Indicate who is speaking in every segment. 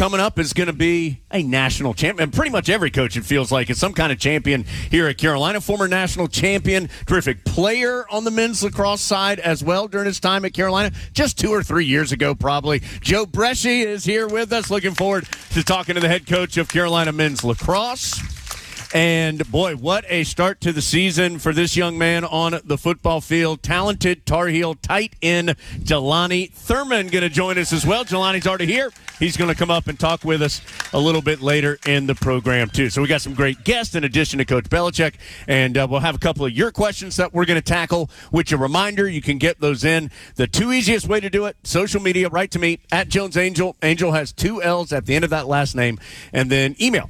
Speaker 1: coming up is going to be a national champion. Pretty much every coach, it feels like, is some kind of champion here at Carolina. Former national champion, terrific player on the men's lacrosse side as well during his time at Carolina, just 2 or 3 years ago probably. Joe Bresci is here with us. Looking forward to talking to the head coach of Carolina men's lacrosse. And, boy, what a start to the season for this young man on the football field. Talented Tar Heel tight end Jelani Thurman going to join us as well. Jelani's already here. He's going to come up and talk with us a little bit later in the program, too. So we got some great guests in addition to Coach Belichick, and we'll have a couple of your questions that we're going to tackle, which a reminder, you can get those in. The 2 easiest way to do it, social media, write to me, at Jones Angel. Angel has 2 L's at the end of that last name, and then email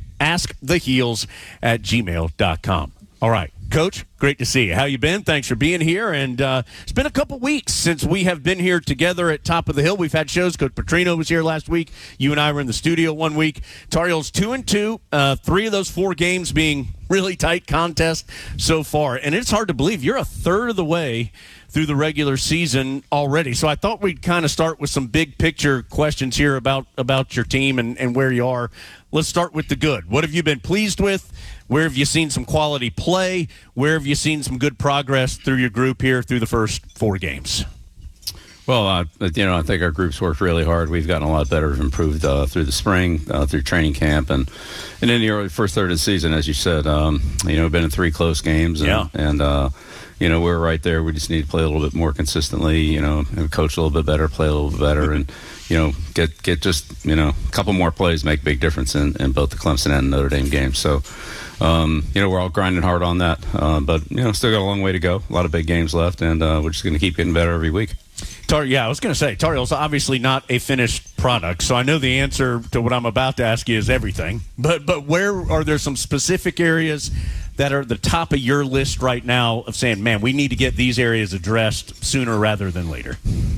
Speaker 1: asktheheels@gmail.com. All right, Coach, great to see you. How you been? Thanks for being here. And it's been a couple weeks since we have been here together at Top of the Hill. We've had shows. Coach Petrino was here last week. You and I were in the studio 1 week. Tar Heels 2-2, 3 of those 4 games being really tight contests so far. And it's hard to believe you're a third of the way through the regular season already. So I thought we'd kind of start with some big picture questions here about your team and where you are. Let's start with the good. What have you been pleased with? Where have you seen some quality play? Where have you seen some good progress through your group here through the first 4 games?
Speaker 2: Well, I think our group's worked really hard. We've gotten a lot better, improved through the spring, through training camp, and in the early first third of the season, as you said. We've been in 3 close games, and we're right there. We just need to play a little bit more consistently, and coach a little bit better, play a little bit better, and get just a couple more plays make a big difference in both the Clemson and Notre Dame games. So, we're all grinding hard on that, but still got a long way to go. A lot of big games left, and we're just going to keep getting better every week.
Speaker 1: I was going to say, Tar Heels obviously not a finished product, so I know the answer to what I'm about to ask you is everything. But where are there some specific areas that are at the top of your list right now of saying, man, we need to get these areas addressed sooner rather than later?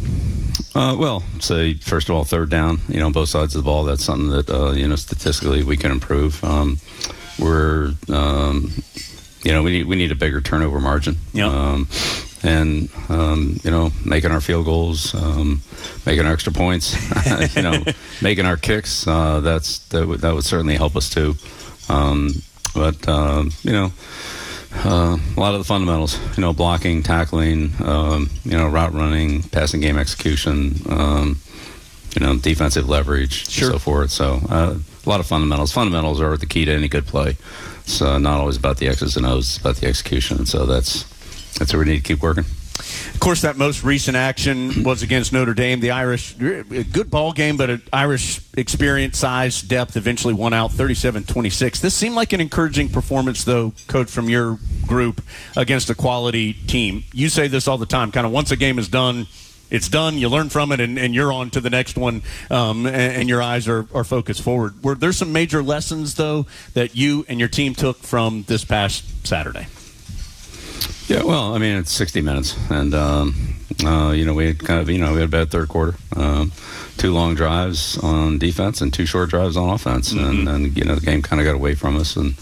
Speaker 2: Say first of all, third down. Both sides of the ball. That's something that statistically we can improve. We need a bigger turnover margin. And making our field goals, making our extra points, making our kicks. That would certainly help us too. But a lot of the fundamentals, blocking, tackling, route running, passing game execution, defensive leverage, and so forth. So a lot of fundamentals. Fundamentals are the key to any good play. It's not always about the X's and O's, it's about the execution. And so that's where we need to keep working.
Speaker 1: Of course, that most recent action was against Notre Dame. The Irish, a good ball game, but an Irish experience, size, depth eventually won out 37-26. This seemed like an encouraging performance, though, Coach, from your group against a quality team. You say this all the time, kind of once a game is done, it's done, you learn from it, and you're on to the next one, and your eyes are focused forward. Were there some major lessons, though, that you and your team took from this past Saturday?
Speaker 2: Yeah, well, it's 60 minutes, and we had we had a bad third quarter, 2 long drives on defense and 2 short drives on offense, and the game kind of got away from us, and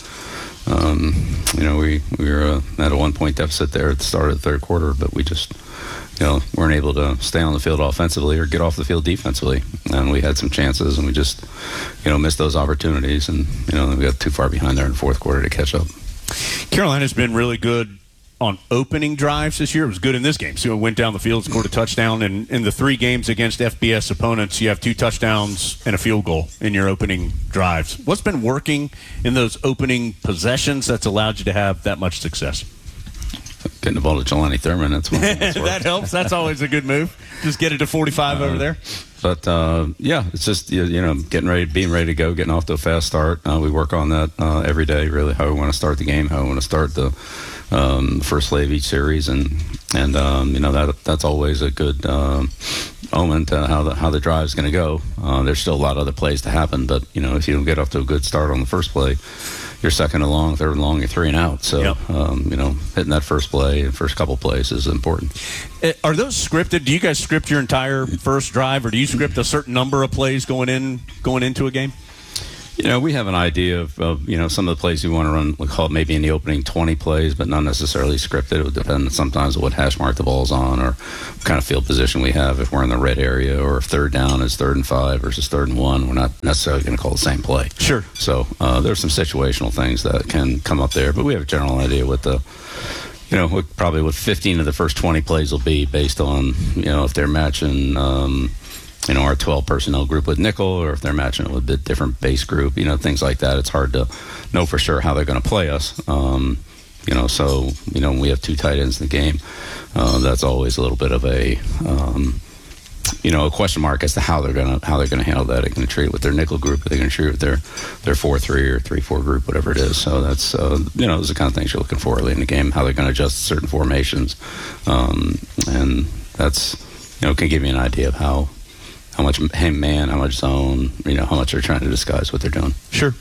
Speaker 2: we were at a 1-point deficit there at the start of the third quarter, but we just weren't able to stay on the field offensively or get off the field defensively, and we had some chances, and we just missed those opportunities, and we got too far behind there in the fourth quarter to catch up.
Speaker 1: Carolina's been really good on opening drives this year. It was good in this game. So it went down the field, scored a touchdown, and in the 3 games against FBS opponents, you have 2 touchdowns and a field goal in your opening drives. What's been working in those opening possessions that's allowed you to have that much success?
Speaker 2: Getting the ball to Jelani Thurman, that's one thing that's worked.
Speaker 1: That helps. That's always a good move. Just get it to 45 over there.
Speaker 2: But, it's just, being ready to go, getting off to a fast start. We work on that every day, really, how we want to start the game, how we want to start the first play of each series. And that's always a good omen to how the drive's going to go. There's still a lot of other plays to happen, but, if you don't get off to a good start on the first play, you're second and long, third and long, you're 3 and out. So, hitting that first play, first couple plays is important.
Speaker 1: Are those scripted? Do you guys script your entire first drive, or do you script a certain number of plays going into a game?
Speaker 2: We have an idea of some of the plays we want to run. We call it maybe in the opening 20 plays, but not necessarily scripted. It would depend sometimes on what hash mark the ball's on, or what kind of field position we have. If we're in the red area, or if third down is 3rd and 5 versus 3rd and 1, we're not necessarily going to call the same play.
Speaker 1: Sure.
Speaker 2: So there's some situational things that can come up there, but we have a general idea what the probably what 15 of the first 20 plays will be based on if they're matching. Our 12 personnel group with nickel, or if they're matching it with a different base group, things like that. It's hard to know for sure how they're going to play us. So we have 2 tight ends in the game. That's always a little bit of a question mark as to how they're going to handle that. Are they going to treat it with their nickel group? Are they going to treat it with their 4-3 or 3-4 group, whatever it is? So that's those are the kind of things you're looking for early in the game. How they're going to adjust to certain formations, and that's can give you an idea of how much man, how much zone, how much they're trying to disguise what they're doing.
Speaker 1: Sure.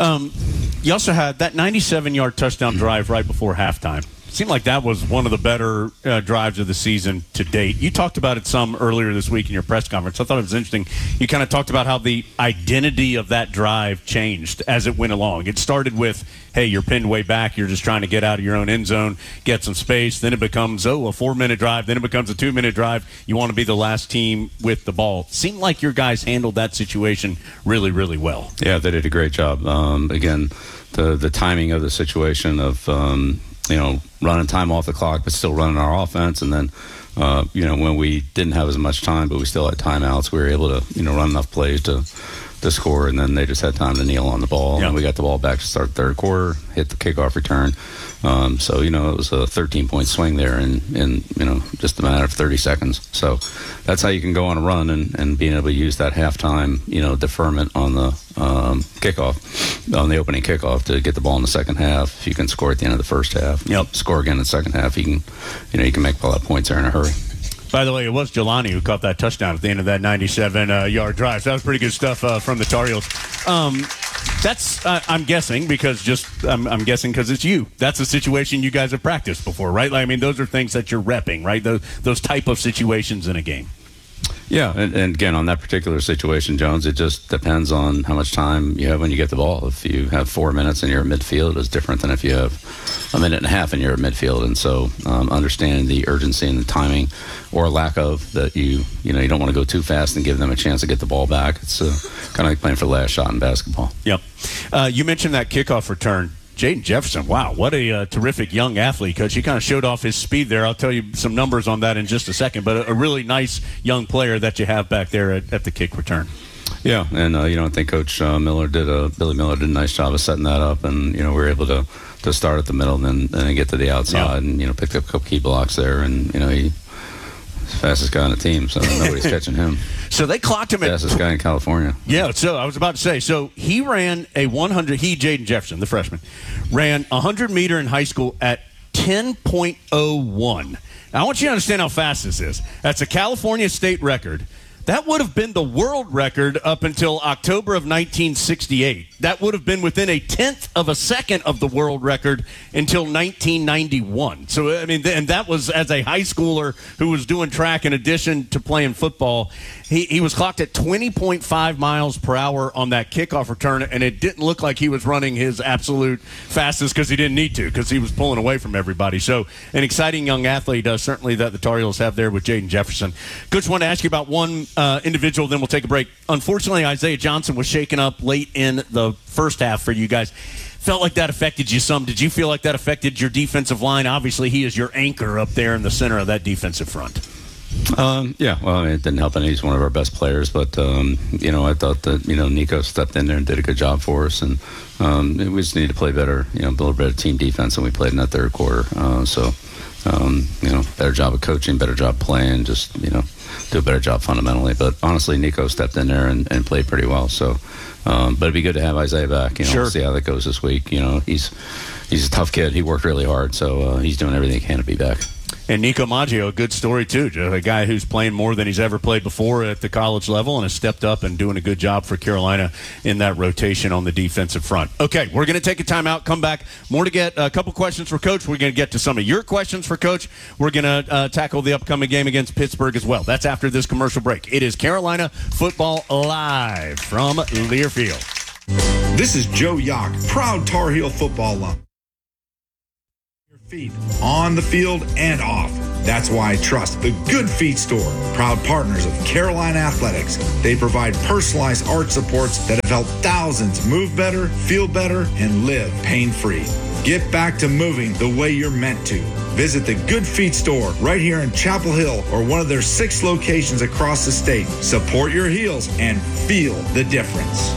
Speaker 1: You also had that 97-yard touchdown drive right before halftime. Seemed like that was one of the better drives of the season to date. You talked about it some earlier this week in your press conference. I thought it was interesting. You kind of talked about how the identity of that drive changed as it went along. It started with, hey, you're pinned way back. You're just trying to get out of your own end zone, get some space. Then it becomes, a 4-minute drive. Then it becomes a 2-minute drive. You want to be the last team with the ball. Seemed like your guys handled that situation really, really well.
Speaker 2: Yeah, they did a great job. Again, the timing of the situation of running time off the clock, but still running our offense. And then, when we didn't have as much time, but we still had timeouts, we were able to, run enough plays to score. And then they just had time to kneel on the ball.
Speaker 1: Yep.
Speaker 2: And we got the ball back to start third quarter, hit the kickoff return. So, it was a 13-point swing there in just a matter of 30 seconds. So that's how you can go on a run and being able to use that halftime, deferment on the kickoff, on the opening kickoff to get the ball in the second half. If you can score at the end of the first half, score again in the second half, you can make a lot of points there in a hurry.
Speaker 1: By the way, it was Jelani who caught that touchdown at the end of that 97-yard drive. So that was pretty good stuff from the Tar Heels. That's I'm guessing because I'm guessing because it's you. That's a situation you guys have practiced before, right? Those are things that you're repping, right? Those type of situations in a game.
Speaker 2: Yeah, and again, on that particular situation, Jones, it just depends on how much time you have when you get the ball. If you have 4 minutes and you're at midfield, it's different than if you have a minute and a half and you're at midfield. And so understanding the urgency and the timing or lack of that, you don't want to go too fast and give them a chance to get the ball back. It's kind of like playing for the last shot in basketball.
Speaker 1: Yep. You mentioned that kickoff return. Jaden Jefferson, wow, what a terrific young athlete, Coach. He kind of showed off his speed there. I'll tell you some numbers on that in just a second, but a really nice young player that you have back there at the kick return.
Speaker 2: Yeah, and I think Coach Billy Miller did a nice job of setting that up, and we were able to start at the middle and then get to the outside, and picked up a couple key blocks there, and he's the fastest guy on the team, so nobody's catching him.
Speaker 1: So they clocked him
Speaker 2: fastest guy in California.
Speaker 1: Yeah, so I was about to say, so he ran a 100, Jaden Jefferson, the freshman, ran 100-meter in high school at 10.01. Now, I want you to understand how fast this is. That's a California state record. That would have been the world record up until October of 1968. That would have been within a tenth of a second of the world record until 1991. So, and that was as a high schooler who was doing track in addition to playing football. He was clocked at 20.5 miles per hour on that kickoff return, and it didn't look like he was running his absolute fastest because he didn't need to, because he was pulling away from everybody. So an exciting young athlete, certainly, that the Tar Heels have there with Jaden Jefferson. Coach, want to ask you about one individual, then we'll take a break. Unfortunately, Isaiah Johnson was shaken up late in the first half for you guys. Felt like that affected you some. Did you feel like that affected your defensive line? Obviously, he is your anchor up there in the center of that defensive front.
Speaker 2: Yeah, well, it didn't help, and he's one of our best players. But I thought that Nico stepped in there and did a good job for us, and we just need to play better. Build a better team defense than we played in that third quarter. Better job of coaching, better job playing. Just do a better job fundamentally. But honestly, Nico stepped in there and played pretty well. So, but it'd be good to have Isaiah back.
Speaker 1: Sure.
Speaker 2: We'll see how that goes this week. He's a tough kid. He worked really hard, so he's doing everything he can to be back.
Speaker 1: And Nico Maggio, a good story, too. A guy who's playing more than he's ever played before at the college level and has stepped up and doing a good job for Carolina in that rotation on the defensive front. Okay, we're going to take a timeout, come back. More to get. A couple questions for Coach. We're going to get to some of your questions for Coach. We're going to tackle the upcoming game against Pittsburgh as well. That's after this commercial break. It is Carolina Football Live from Learfield.
Speaker 3: This is Joe Yock, proud Tar Heel football alum. Your feet on the field and off. That's why I trust the Good Feet Store, proud partners of Carolina Athletics. They provide personalized arch supports that have helped thousands move better, feel better, and live pain-free. Get back to moving the way you're meant to. Visit the Good Feet Store right here in Chapel Hill or one of their 6 locations across the state. Support your heels and feel the difference.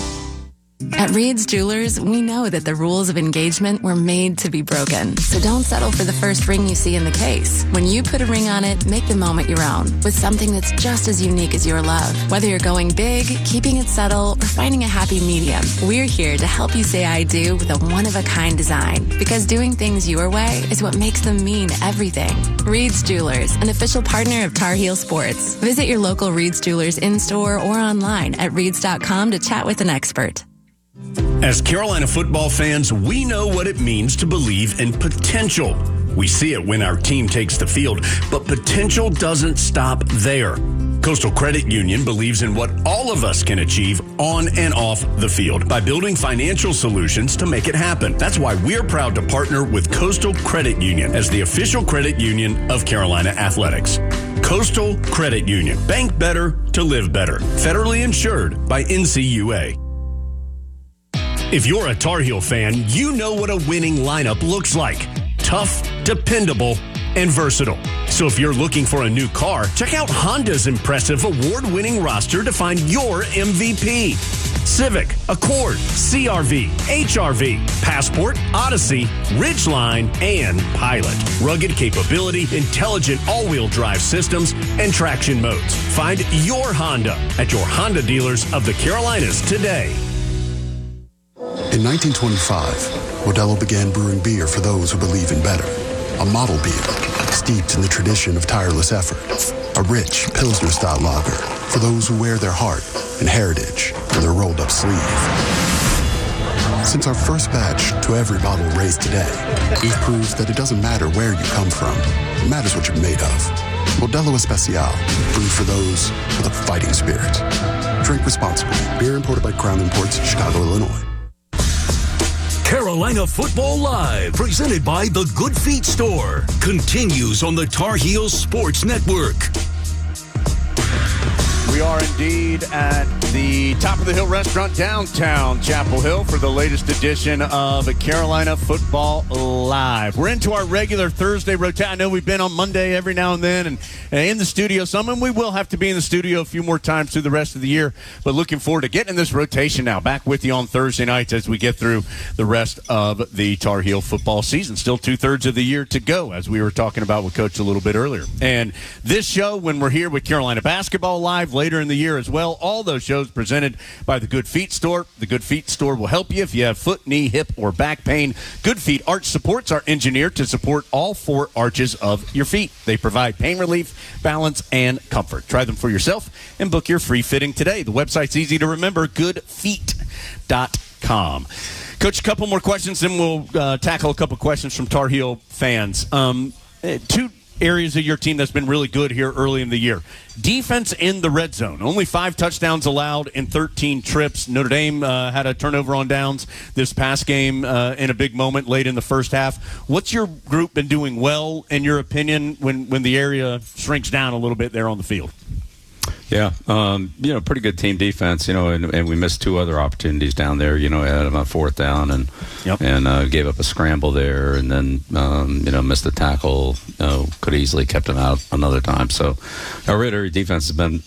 Speaker 4: At Reed's Jewelers, we know that the rules of engagement were made to be broken. So don't settle for the first ring you see in the case. When you put a ring on it, make the moment your own with something that's just as unique as your love. Whether you're going big, keeping it subtle, or finding a happy medium, we're here to help you say I do with a one-of-a-kind design. Because doing things your way is what makes them mean everything. Reed's Jewelers, an official partner of Tar Heel Sports. Visit your local Reed's Jewelers in-store or online at reeds.com to chat with an expert.
Speaker 5: As Carolina football fans, we know what it means to believe in potential. We see it when our team takes the field, but potential doesn't stop there. Coastal Credit Union believes in what all of us can achieve on and off the field by building financial solutions to make it happen. That's why we're proud to partner with Coastal Credit Union as the official credit union of Carolina Athletics. Coastal Credit Union. Bank better to live better. Federally insured by NCUA. If you're a Tar Heel fan, you know what a winning lineup looks like. Tough, dependable, and versatile. So if you're looking for a new car, check out Honda's impressive award-winning roster to find your MVP. Civic, Accord, CR-V, HR-V, Passport, Odyssey, Ridgeline, and Pilot. Rugged capability, intelligent all-wheel drive systems, and traction modes. Find your Honda at your Honda dealers of the Carolinas today.
Speaker 6: In 1925, Modelo began brewing beer for those who believe in better. A model beer, steeped in the tradition of tireless effort. A rich Pilsner-style lager for those who wear their heart and heritage on their rolled-up sleeve. Since our first batch to every bottle raised today, we've proved that it doesn't matter where you come from. It matters what you're made of. Modelo Especial, brewed for those with a fighting spirit. Drink responsibly. Beer imported by Crown Imports, Chicago, Illinois.
Speaker 7: Carolina Football Live, presented by the Good Feet Store, continues on the Tar Heels Sports Network.
Speaker 1: We are indeed at the Top of the Hill restaurant downtown Chapel Hill for the latest edition of Carolina Football Live. We're into our regular Thursday rotation. I know we've been on Monday every now and then and in the studio some, and we will have to be in the studio a few more times through the rest of the year, but looking forward to getting in this rotation now. Back with you on Thursday nights as we get through the rest of the Tar Heel football season. Still 2/3 of the year to go, as we were talking about with Coach a little bit earlier. And this show, when we're here with Carolina Basketball Live later in the year as well, all those shows presented by the Good Feet Store. The Good Feet Store will help you if you have foot, knee, hip, or back pain. Good Feet Arch Supports are engineered to support all 4 arches of your feet. They provide pain relief, balance, and comfort. Try them for yourself and book your free fitting today. The website's easy to remember, goodfeet.com. Coach, a couple more questions, then we'll tackle a couple questions from Tar Heel fans. 2 areas of your team that's been really good here early in the year. Defense in the red zone. Only 5 touchdowns allowed in 13 trips. Notre Dame had a turnover on downs this past game in a big moment late in the first half. What's your group been doing well, in your opinion, when the area shrinks down a little bit there on the field?
Speaker 2: Yeah, pretty good team defense, and we missed 2 other opportunities down there, had them on 4th down and gave up a scramble there and then, missed the tackle, could easily kept them out another time. So our Raider defense has been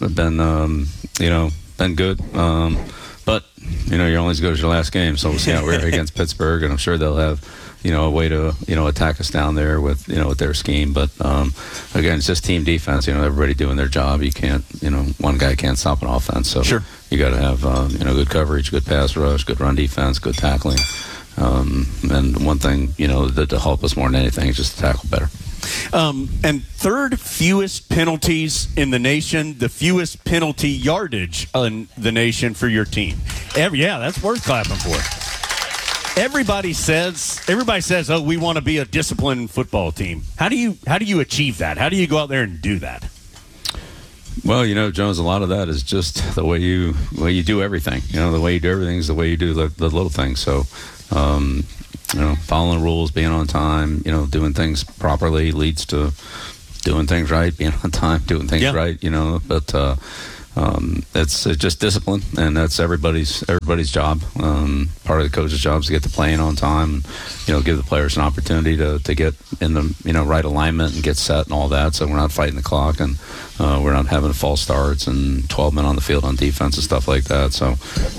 Speaker 2: good. But, you're only as good as your last game. So we'll see how we're against Pittsburgh, and I'm sure they'll have a way to, attack us down there with their scheme. But, again, it's just team defense, everybody doing their job. You can't, one guy can't stop an offense. So
Speaker 1: sure.
Speaker 2: You got to have, good coverage, good pass rush, good run defense, good tackling. And one thing, that to help us more than anything is just to tackle better.
Speaker 1: And 3rd fewest penalties in the nation, the fewest penalty yardage in the nation for your team. That's worth clapping for. Everybody says, oh, we want to be a disciplined football team. How do you achieve that? How do you go out there and do that?
Speaker 2: Well, Jones, a lot of that is just the way you do everything. The way you do everything is the way you do the little things. So, following the rules, being on time, doing things properly leads to doing things right, being on time, doing things right, but it's just discipline, and that's everybody's job. Part of the coach's job is to get the playing on time, and, give the players an opportunity to get in the right alignment and get set and all that, so we're not fighting the clock, and we're not having false starts and 12 men on the field on defense and stuff like that. So,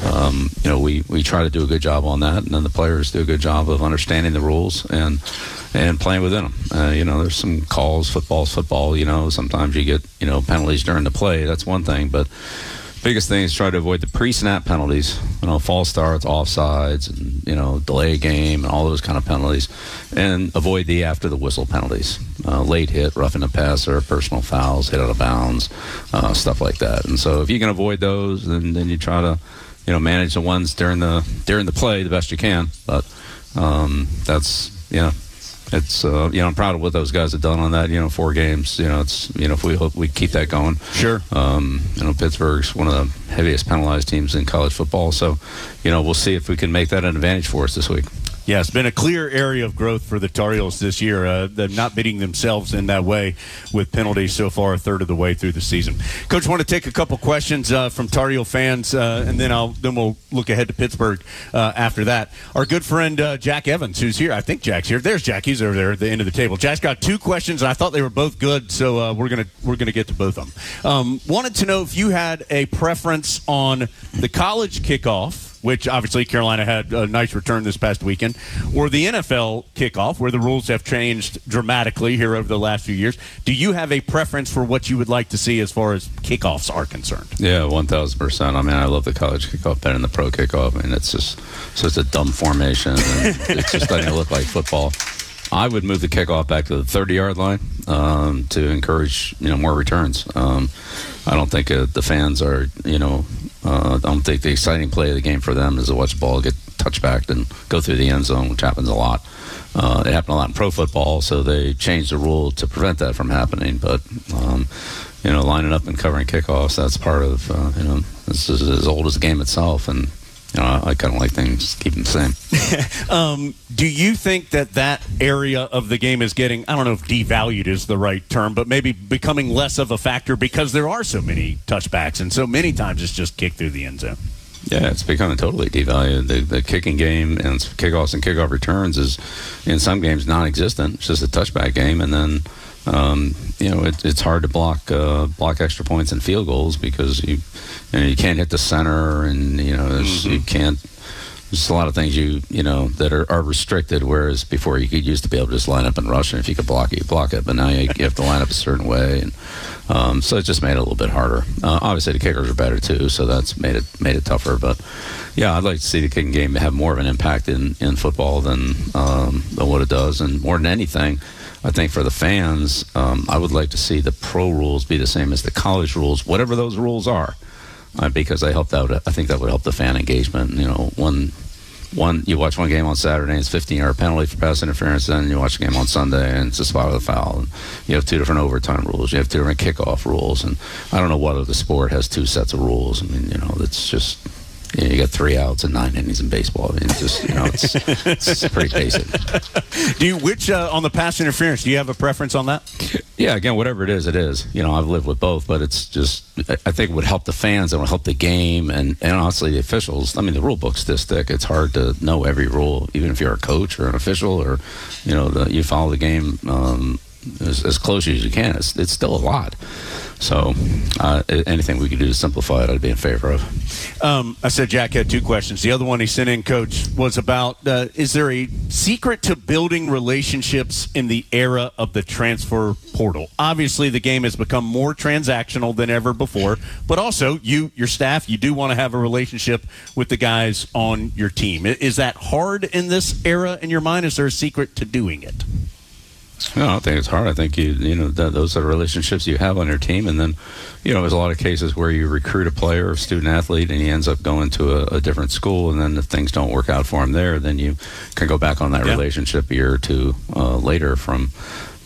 Speaker 2: we try to do a good job on that, and then the players do a good job of understanding the rules and playing within them. There's some calls. Football's football. Sometimes you get penalties during the play. That's one thing, but biggest thing is try to avoid the pre-snap penalties. False starts, offsides, and delay game, and all those kind of penalties, and avoid the after the whistle penalties. Late hit, roughing the passer, personal fouls, hit out of bounds, stuff like that. And so if you can avoid those, then you try to manage the ones during the play the best you can. But that's it's I'm proud of what those guys have done on that. 4 games. It's if we hope we keep that going.
Speaker 1: Sure.
Speaker 2: Pittsburgh's one of the heaviest penalized teams in college football. So, we'll see if we can make that an advantage for us this week.
Speaker 1: Yeah, it's been a clear area of growth for the Tar Heels this year. They're not beating themselves in that way with penalties so far, a third of the way through the season. Coach, want to take a couple questions from Tar Heel fans, and then we'll look ahead to Pittsburgh after that. Our good friend Jack Evans, who's here. I think Jack's here. There's Jack. He's over there at the end of the table. Jack's got 2 questions, and I thought they were both good, so we're gonna get to both of them. Wanted to know if you had a preference on the college kickoff, which obviously Carolina had a nice return this past weekend, or the NFL kickoff, where the rules have changed dramatically here over the last few years. Do you have a preference for what you would like to see as far as kickoffs are concerned?
Speaker 2: Yeah, 1,000%. I mean, I love the college kickoff better than the pro kickoff. I mean, it's just such a dumb formation, and it's just doesn't look like football. I would move the kickoff back to the 30-yard line to encourage, more returns. I don't think the fans are, I don't think the exciting play of the game for them is to watch the ball get touchbacked and go through the end zone, which happens a lot. It happened a lot in pro football, so they changed the rule to prevent that from happening. But, lining up and covering kickoffs, that's part of, this is as old as the game itself. And, I kind of like things, keep them the
Speaker 1: same. Do you think that area of the game is getting, I don't know if devalued is the right term, but maybe becoming less of a factor because there are so many touchbacks and so many times it's just kicked through the end zone?
Speaker 2: Yeah, it's becoming totally devalued. The kicking game and kickoffs and kickoff returns is, in some games, non-existent. It's just a touchback game, and then it's hard to block extra points and field goals because you can't hit the center, and you can't. There's a lot of things that are restricted, whereas before you could used to be able to just line up and rush, and if you could block it, you block it. But now you have to line up a certain way, and so it just made it a little bit harder. Obviously, the kickers are better too, so that's made it tougher. But yeah, I'd like to see the kicking game have more of an impact in football than what it does, and more than anything, I think for the fans, I would like to see the pro rules be the same as the college rules, whatever those rules are. Because they helped out. I think that would help the fan engagement. One you watch one game on Saturday and it's 15-yard penalty for pass interference, then you watch a game on Sunday and it's a spot of the foul. And you have 2 different overtime rules. You have 2 different kickoff rules, and I don't know what other sport has 2 sets of rules. I mean, it's just. You got 3 outs and 9 innings in baseball. I mean, it's just, it's pretty basic.
Speaker 1: On the pass interference, do you have a preference on that?
Speaker 2: Yeah, again, whatever it is, it is. I've lived with both, but it's just, I think it would help the fans, it would help the game, and honestly, the officials. I mean, the rule book's this thick. It's hard to know every rule, even if you're a coach or an official or, you follow the game as close as you can. It's still a lot. So anything we could do to simplify it, I'd be in favor of.
Speaker 1: I said Jack had 2 questions. The other one he sent in, Coach, was about is there a secret to building relationships in the era of the transfer portal? Obviously, the game has become more transactional than ever before, but also your staff, you do want to have a relationship with the guys on your team. Is that hard in this era in your mind? Is there a secret to doing it?
Speaker 2: No, I don't think it's hard. I think those are relationships you have on your team, and then there's a lot of cases where you recruit a player or student athlete and he ends up going to a different school, and then if things don't work out for him there, then you can go back on that relationship a year or 2 later from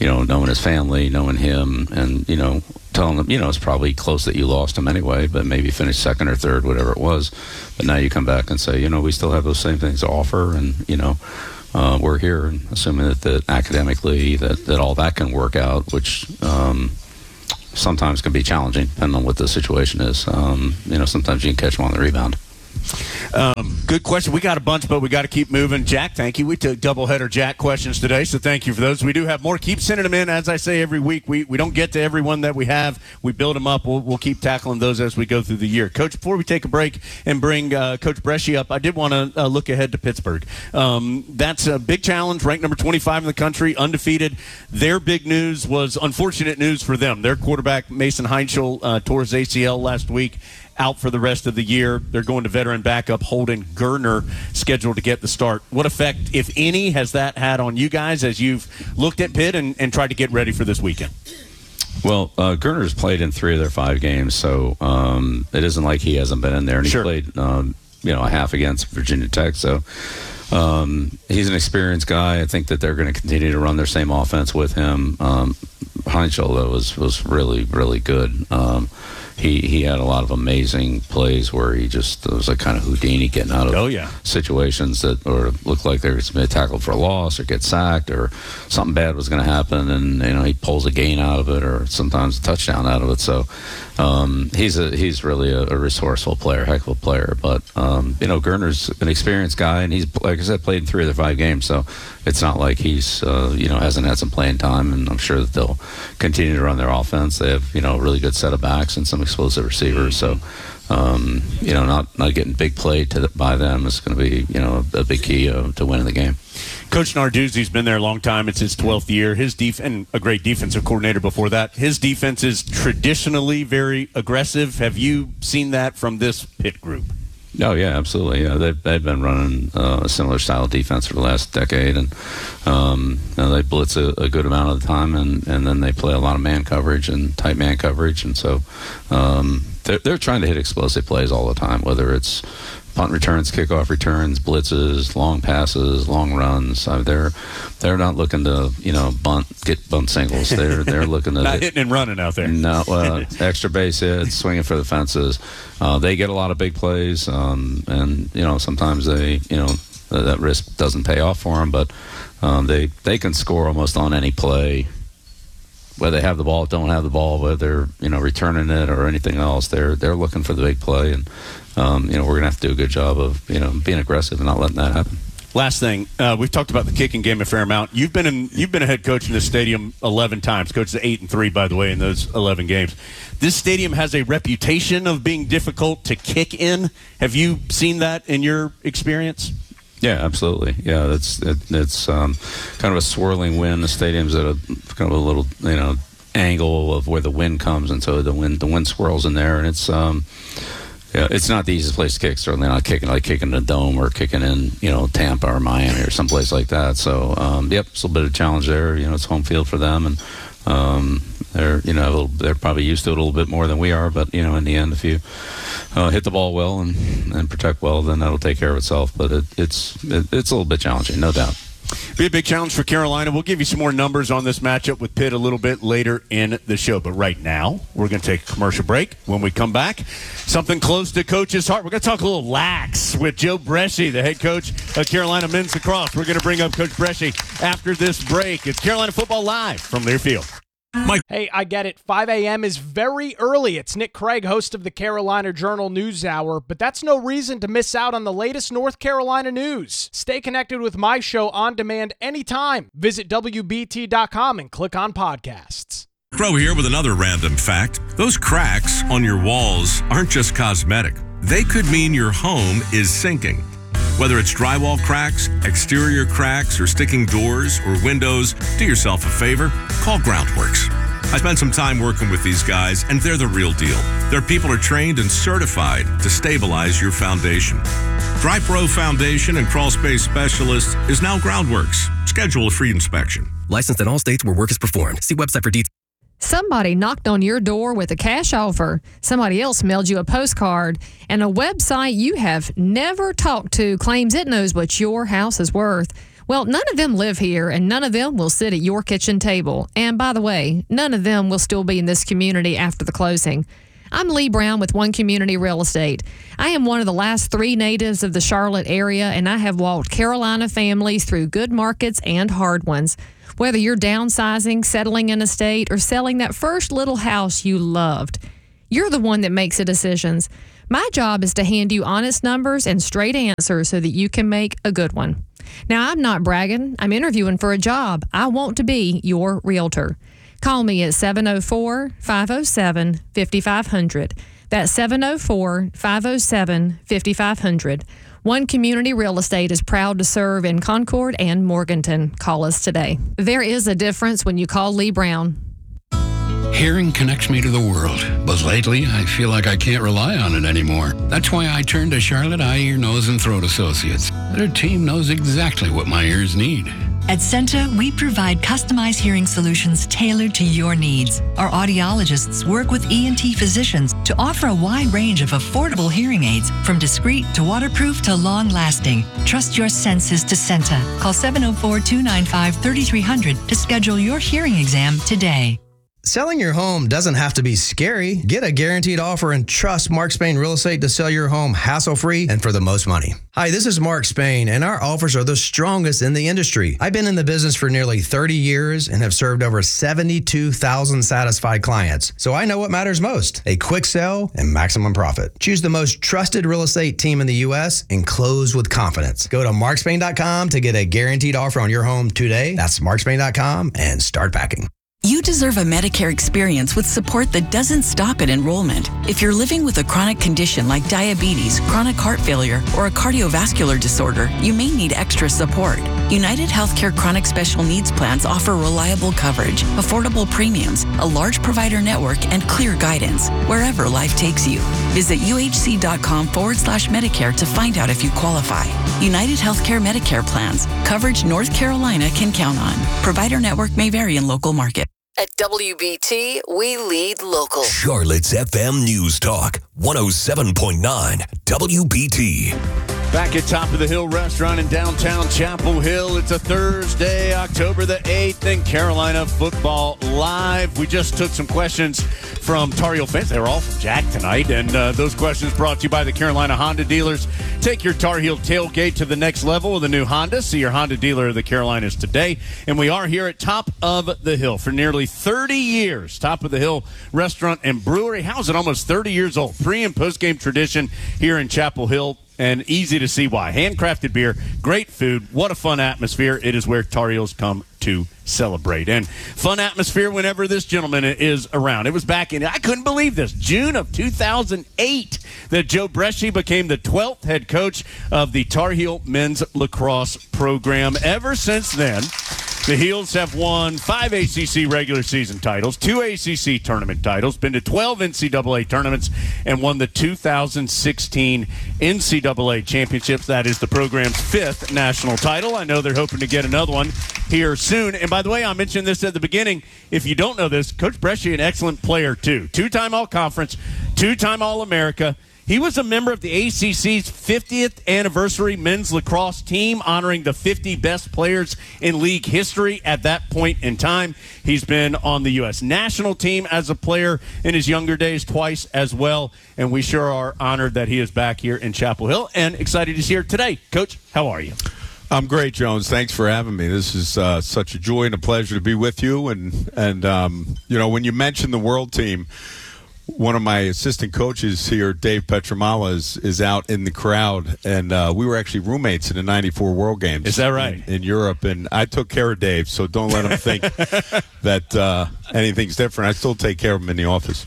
Speaker 2: knowing his family, knowing him, and, telling them, it's probably close that you lost him anyway, but maybe finish second or third, whatever it was. But now you come back and say, we still have those same things to offer, and, we're here, and assuming that academically that all that can work out, which sometimes can be challenging, depending on what the situation is. Sometimes you can catch them on the rebound.
Speaker 1: Good question. We got a bunch, but we got to keep moving. Jack, thank you. We took doubleheader Jack questions today, so thank you for those. We do have more. Keep sending them in. As I say every week, we don't get to everyone that we have. We build them up. We'll keep tackling those as we go through the year. Coach, before we take a break and bring Coach Bresci up, I did want to look ahead to Pittsburgh. That's a big challenge, ranked number 25 in the country, undefeated. Their big news was unfortunate news for them. Their quarterback, Mason Heinschel, tore his ACL last week, out for the rest of the year. They're going to veteran backup Holden Gerner, scheduled to get the start. What effect, if any, has that had on you guys as you've looked at Pitt and tried to get ready for this weekend?
Speaker 2: Well, Gerner's played in 3 of their 5 games, so it isn't like he hasn't been in there. And he played, a half against Virginia Tech, so he's an experienced guy. I think that they're going to continue to run their same offense with him. Heinschel, though, was really, really good. He had a lot of amazing plays where he just was like kind of Houdini, getting out of situations that or looked like they were going to be tackled for a loss or get sacked or something bad was going to happen, and he pulls a gain out of it or sometimes a touchdown out of it. So he's really a resourceful player, heck of a player. But Gerner's an experienced guy, and he's, like I said, played in 3 of their 5 games. So it's not like he's hasn't had some playing time, and I'm sure that they'll continue to run their offense. They have a really good set of backs and some explosive receivers. So not getting big play by them is going to be a big key to winning the game.
Speaker 1: Coach Narduzzi's been there a long time. It's his 12th year. His and a great defensive coordinator before that. His defense is traditionally very aggressive. Have you seen that from this Pitt group?
Speaker 2: Oh, yeah, absolutely. Yeah, they've been running a similar style of defense for the last decade, and they blitz a good amount of the time, and then they play a lot of man coverage and tight man coverage, and so they're trying to hit explosive plays all the time, whether it's punt returns, kickoff returns, blitzes, long passes, long runs. They're not looking to get bunt singles. They're looking to
Speaker 1: not hitting and running out there.
Speaker 2: No, extra base hits, swinging for the fences. They get a lot of big plays, and sometimes they that risk doesn't pay off for them, but they can score almost on any play. Whether they have the ball, don't have the ball, whether they're returning it or anything else, they're looking for the big play, and we're going to have to do a good job of being aggressive and not letting that happen.
Speaker 1: Last thing, we've talked about the kicking game a fair amount. You've been a head coach in this stadium 11 times. Coached 8-3, by the way, in those 11 games. This stadium has a reputation of being difficult to kick in. Have you seen that in your experience?
Speaker 2: Yeah, absolutely. Yeah, it's kind of a swirling wind. The stadium's at a kind of a little angle of where the wind comes, and so the wind swirls in there, and it's it's not the easiest place to kick. Certainly not kicking in a dome or kicking in Tampa or Miami or someplace like that. So it's a little bit of a challenge there. It's home field for them, and they're probably used to it a little bit more than we are. But in the end, if you hit the ball well and protect well, then that'll take care of itself. But it's a little bit challenging, no doubt.
Speaker 1: Be a big challenge for Carolina. We'll give you some more numbers on this matchup with Pitt a little bit later in the show. But right now, we're going to take a commercial break. When we come back, something close to Coach's heart. We're going to talk a little lax with Joe Bresci, the head coach of Carolina men's lacrosse. We're going to bring up Coach Bresci after this break. It's Carolina Football Live from Learfield.
Speaker 8: Hey, I get it. 5 a.m. is very early. It's Nick Craig, host of the Carolina Journal News Hour, but that's no reason to miss out on the latest North Carolina news. Stay connected with my show on demand anytime. Visit WBT.com and click on podcasts.
Speaker 9: Crow here with another random fact. Those cracks on your walls aren't just cosmetic. They could mean your home is sinking. Whether it's drywall cracks, exterior cracks, or sticking doors or windows, do yourself a favor, call Groundworks. I spent some time working with these guys, and they're the real deal. Their people are trained and certified to stabilize your foundation. DryPro Foundation and Crawl Space Specialist is now Groundworks. Schedule a free inspection.
Speaker 10: Licensed in all states where work is performed. See website for details.
Speaker 11: Somebody knocked on your door with a cash offer. Somebody else mailed you a postcard. And a website you have never talked to claims it knows what your house is worth. Well, none of them live here, and none of them will sit at your kitchen table. And by the way, none of them will still be in this community after the closing. I'm Lee Brown with One Community Real Estate. I am one of the last 3 natives of the Charlotte area, and I have walked Carolina families through good markets and hard ones. Whether you're downsizing, settling in a state, or selling that first little house you loved, you're the one that makes the decisions. My job is to hand you honest numbers and straight answers so that you can make a good one. Now, I'm not bragging. I'm interviewing for a job. I want to be your realtor. Call me at 704-507-5500. That's 704-507-5500. One Community Real Estate is proud to serve in Concord and Morganton. Call us today. There is a difference when you call Lee Brown.
Speaker 12: Hearing connects me to the world, but lately I feel like I can't rely on it anymore. That's why I turned to Charlotte Eye, Ear, Nose, and Throat Associates. Their team knows exactly what my ears need.
Speaker 13: At CENTA, we provide customized hearing solutions tailored to your needs. Our audiologists work with ENT physicians to offer a wide range of affordable hearing aids, from discreet to waterproof to long-lasting. Trust your senses to CENTA. Call 704-295-3300 to schedule your hearing exam today.
Speaker 14: Selling your home doesn't have to be scary. Get a guaranteed offer and trust Mark Spain Real Estate to sell your home hassle-free and for the most money. Hi, this is Mark Spain, and our offers are the strongest in the industry. I've been in the business for nearly 30 years and have served over 72,000 satisfied clients. So I know what matters most: a quick sale and maximum profit. Choose the most trusted real estate team in the U.S. and close with confidence. Go to markspain.com to get a guaranteed offer on your home today. That's markspain.com and start packing.
Speaker 15: You deserve a Medicare experience with support that doesn't stop at enrollment. If you're living with a chronic condition like diabetes, chronic heart failure, or a cardiovascular disorder, you may need extra support. United Healthcare Chronic Special Needs Plans offer reliable coverage, affordable premiums, a large provider network, and clear guidance wherever life takes you. Visit uhc.com/Medicare to find out if you qualify. United Healthcare Medicare plans. Coverage North Carolina can count on. Provider network may vary in local market.
Speaker 16: At WBT, we lead local.
Speaker 7: Charlotte's FM News Talk, 107.9 WBT.
Speaker 1: Back at Top of the Hill Restaurant in downtown Chapel Hill. It's a Thursday, October the 8th, and Carolina Football Live. We just took some questions from Tar Heel fans. They were all from Jack tonight, and those questions brought to you by the Carolina Honda dealers. Take your Tar Heel tailgate to the next level with a new Honda. See your Honda dealer of the Carolinas today. And we are here at Top of the Hill for nearly 30 years. Top of the Hill Restaurant and Brewery. How's it almost 30 years old? Pre- and post-game tradition here in Chapel Hill. And easy to see why. Handcrafted beer, great food, what a fun atmosphere. It is where Tar Heels come to celebrate. And fun atmosphere whenever this gentleman is around. It was back in, I couldn't believe this, June of 2008 that Joe Bresci became the 12th head coach of the Tar Heel men's lacrosse program. Ever since then, the Heels have won 5 ACC regular season titles, 2 ACC tournament titles, been to 12 NCAA tournaments, and won the 2016 NCAA championships. That is the program's 5th national title. I know they're hoping to get another one here soon. And by the way, I mentioned this at the beginning. If you don't know this, Coach Bresci, an excellent player too. 2-time All-Conference, 2-time All-America. He was a member of the ACC's 50th anniversary men's lacrosse team, honoring the 50 best players in league history at that point in time. He's been on the U.S. national team as a player in his younger days twice as well, and we sure are honored that he is back here in Chapel Hill and excited he's here today. Coach, how are you?
Speaker 17: I'm great, Jones. Thanks for having me. This is such a joy and a pleasure to be with you. And you know, when you mentioned the world team, one of my assistant coaches here, Dave Petramala, is out in the crowd, and we were actually roommates in the '94 World Games.
Speaker 1: Is that right?
Speaker 17: In Europe, and I took care of Dave, so don't let him think that anything's different. I still take care of him in the office.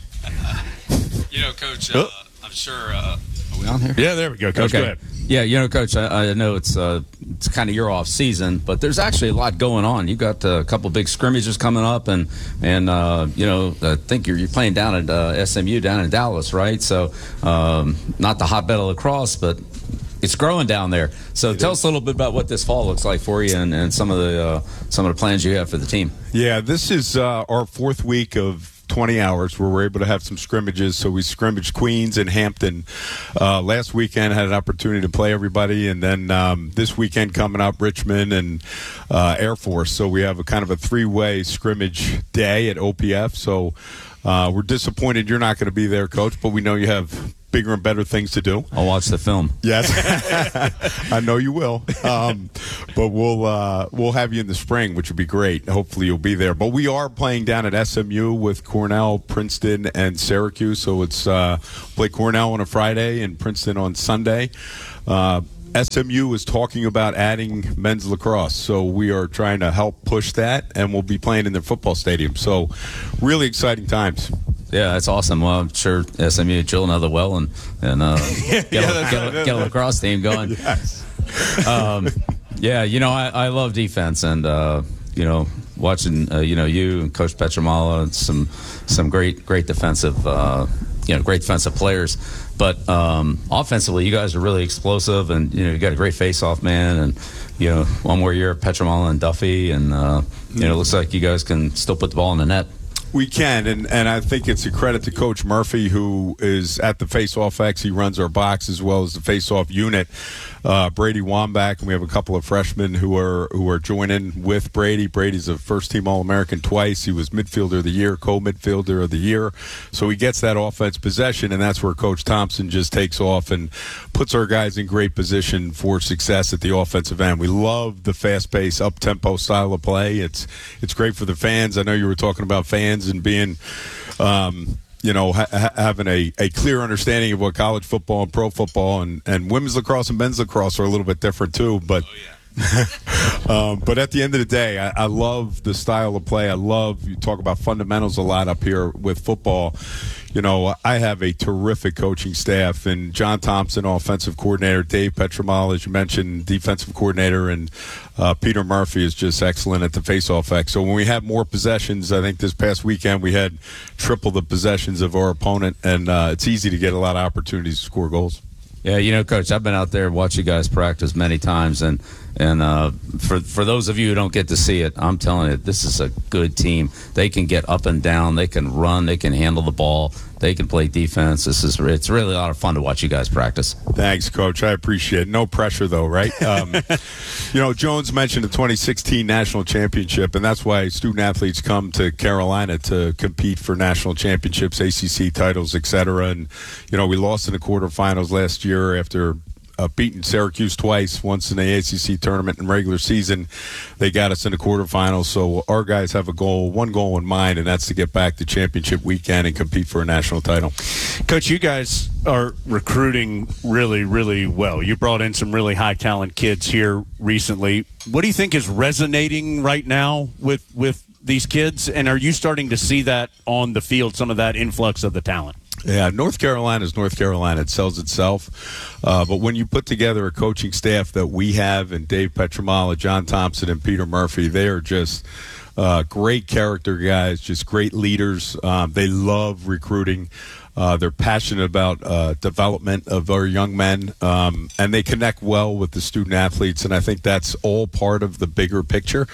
Speaker 2: You know, Coach, I'm sure. Are we on here?
Speaker 1: Yeah, there we go, Coach.
Speaker 2: Okay.
Speaker 1: Go ahead.
Speaker 2: Yeah, you know, Coach, I know it's kind of your off season, but there's actually a lot going on. You've got a couple big scrimmages coming up, and you know, I think you're playing down at SMU down in Dallas, right? So not the hotbed of lacrosse, but it's growing down there. So tell us a little bit about what this fall looks like for you, and some of the plans you have for the team.
Speaker 17: Yeah, this is our 4th week of 20 hours where we're able to have some scrimmages. So we scrimmaged Queens and Hampton last weekend, had an opportunity to play everybody, and then this weekend coming up, Richmond and Air Force. So we have a kind of a 3-way scrimmage day at OPF. So we're disappointed you're not going to be there, Coach, but we know you have bigger and better things to do.
Speaker 2: I'll watch the film.
Speaker 17: Yes, I know you will. But we'll have you in the spring, which would be great. Hopefully you'll be there. But we are playing down at SMU with Cornell, Princeton, and Syracuse. So it's play Cornell on a Friday and Princeton on Sunday. SMU is talking about adding men's lacrosse, so we are trying to help push that, and we'll be playing in their football stadium. So really exciting times.
Speaker 2: Yeah, that's awesome. Well, I'm sure SMU drill another well and get a lacrosse team going.
Speaker 17: Yes.
Speaker 2: Yeah, I love defense, and watching you and Coach Petramala and some great defensive great defensive players. But offensively, you guys are really explosive, and you got a great face-off man, and one more year at Petramala and Duffy, and it looks like you guys can still put the ball in the net.
Speaker 17: We can, and I think it's a credit to Coach Murphy, who is at the face-off X. He runs our box as well as the face-off unit. Brady Wambach, and we have a couple of freshmen who are joining with Brady. Brady's a first-team All-American twice. He was midfielder of the year, co-midfielder of the year. So he gets that offense possession, and that's where Coach Thompson just takes off and puts our guys in great position for success at the offensive end. We love the fast-paced, up-tempo style of play. It's great for the fans. I know you were talking about fans and being having a clear understanding of what college football and pro football and women's lacrosse and men's lacrosse are a little bit different too. But but at the end of the day, I love the style of play. You talk about fundamentals a lot up here with football. I have a terrific coaching staff, and John Thompson, offensive coordinator, Dave Petramala, as you mentioned, defensive coordinator, and Peter Murphy is just excellent at the face-off X. So when we have more possessions, I think this past weekend we had triple the possessions of our opponent, and it's easy to get a lot of opportunities to score goals.
Speaker 2: Yeah, Coach, I've been out there and watched you guys practice many times, and for those of you who don't get to see it, I'm telling you, this is a good team. They can get up and down, they can run, they can handle the ball, they can play defense. It's really a lot of fun to watch you guys practice.
Speaker 17: Thanks, Coach. I appreciate it. No pressure, though, right? Jones mentioned the 2016 national championship, and that's why student athletes come to Carolina to compete for national championships, ACC titles, et cetera. And, we lost in the quarterfinals last year after beating Syracuse twice, once in the ACC tournament and regular season. They got us in the quarterfinals. So our guys have one goal in mind, and that's to get back to championship weekend and compete for a national title.
Speaker 1: Coach, you guys are recruiting really, really well. You brought in some really high talent kids here recently. What do you think is resonating right now with these kids? And are you starting to see that on the field, some of that influx of the talent?
Speaker 17: Yeah, North Carolina is North Carolina. It sells itself. But when you put together a coaching staff that we have, and Dave Petramala, John Thompson, and Peter Murphy, they are just great character guys, just great leaders. They love recruiting. They're passionate about development of our young men, and they connect well with the student athletes, and I think that's all part of the bigger picture.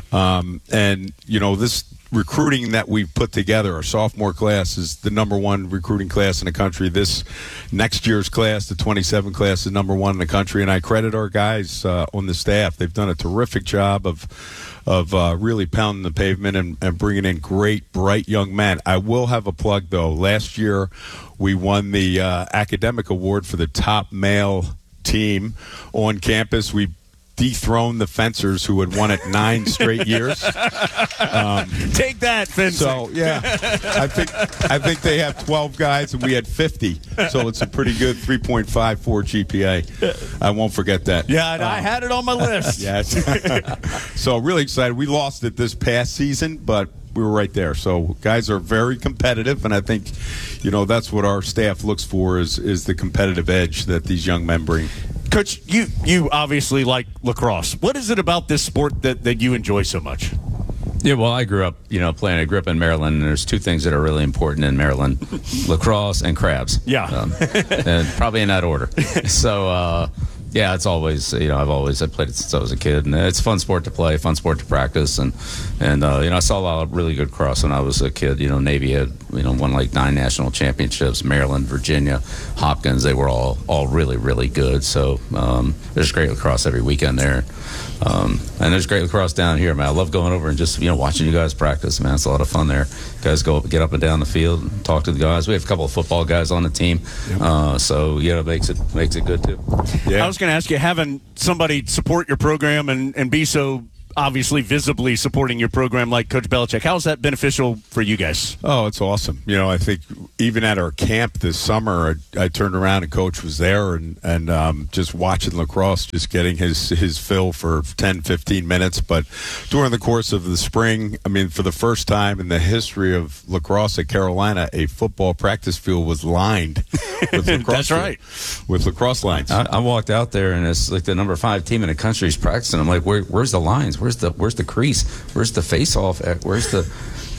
Speaker 17: This recruiting that we've put together, our sophomore class is the #1 recruiting class in the country. This next year's class, the 27 class, is #1 in the country, and I credit our guys on the staff. They've done a terrific job of really pounding the pavement and bringing in great, bright young men. I will have a plug, though. Last year, we won the academic award for the top male team on campus. We dethroned the fencers who had won it 9 straight years.
Speaker 1: Take that, fencing.
Speaker 17: So yeah, I think they have 12 guys and we had 50. So it's a pretty good 3.54 GPA. I won't forget that.
Speaker 1: Yeah, and I had it on my list.
Speaker 17: Yes. So really excited. We lost it this past season, but we were right there. So guys are very competitive, and I think, that's what our staff looks for is the competitive edge that these young men bring.
Speaker 1: Coach, you obviously like lacrosse. What is it about this sport that you enjoy so much?
Speaker 2: Yeah, well, I grew up, playing. I grew up in Maryland, and there's 2 things that are really important in Maryland: lacrosse and crabs.
Speaker 1: Yeah,
Speaker 2: and probably in that order. So, Yeah, it's always, I've played it since I was a kid, and it's a fun sport to play, fun sport to practice, and I saw a lot of really good lacrosse when I was a kid. Navy had, won like 9 national championships, Maryland, Virginia, Hopkins, they were all really, really good. So there's great lacrosse every weekend there. And there's great lacrosse down here, man. I love going over and just, watching you guys practice, man. It's a lot of fun there. Guys get up and down the field and talk to the guys. We have a couple of football guys on the team. So, it makes it good, too.
Speaker 1: Yeah. I was going to ask you, having somebody support your program and be so obviously visibly supporting your program like Coach Belichick, how is that beneficial for you guys?
Speaker 17: Oh, it's awesome. I think even at our camp this summer, I turned around and Coach was there and just watching lacrosse, just getting his fill for 10, 15 minutes. But during the course of the spring, for the first time in the history of lacrosse at Carolina, a football practice field was lined with lacrosse.
Speaker 1: That's right.
Speaker 17: With lacrosse lines.
Speaker 2: I walked out there and it's like the number 5 team in the country is practicing. I'm like, where's the lines? Where's the crease? Where's the face-off? Where's the...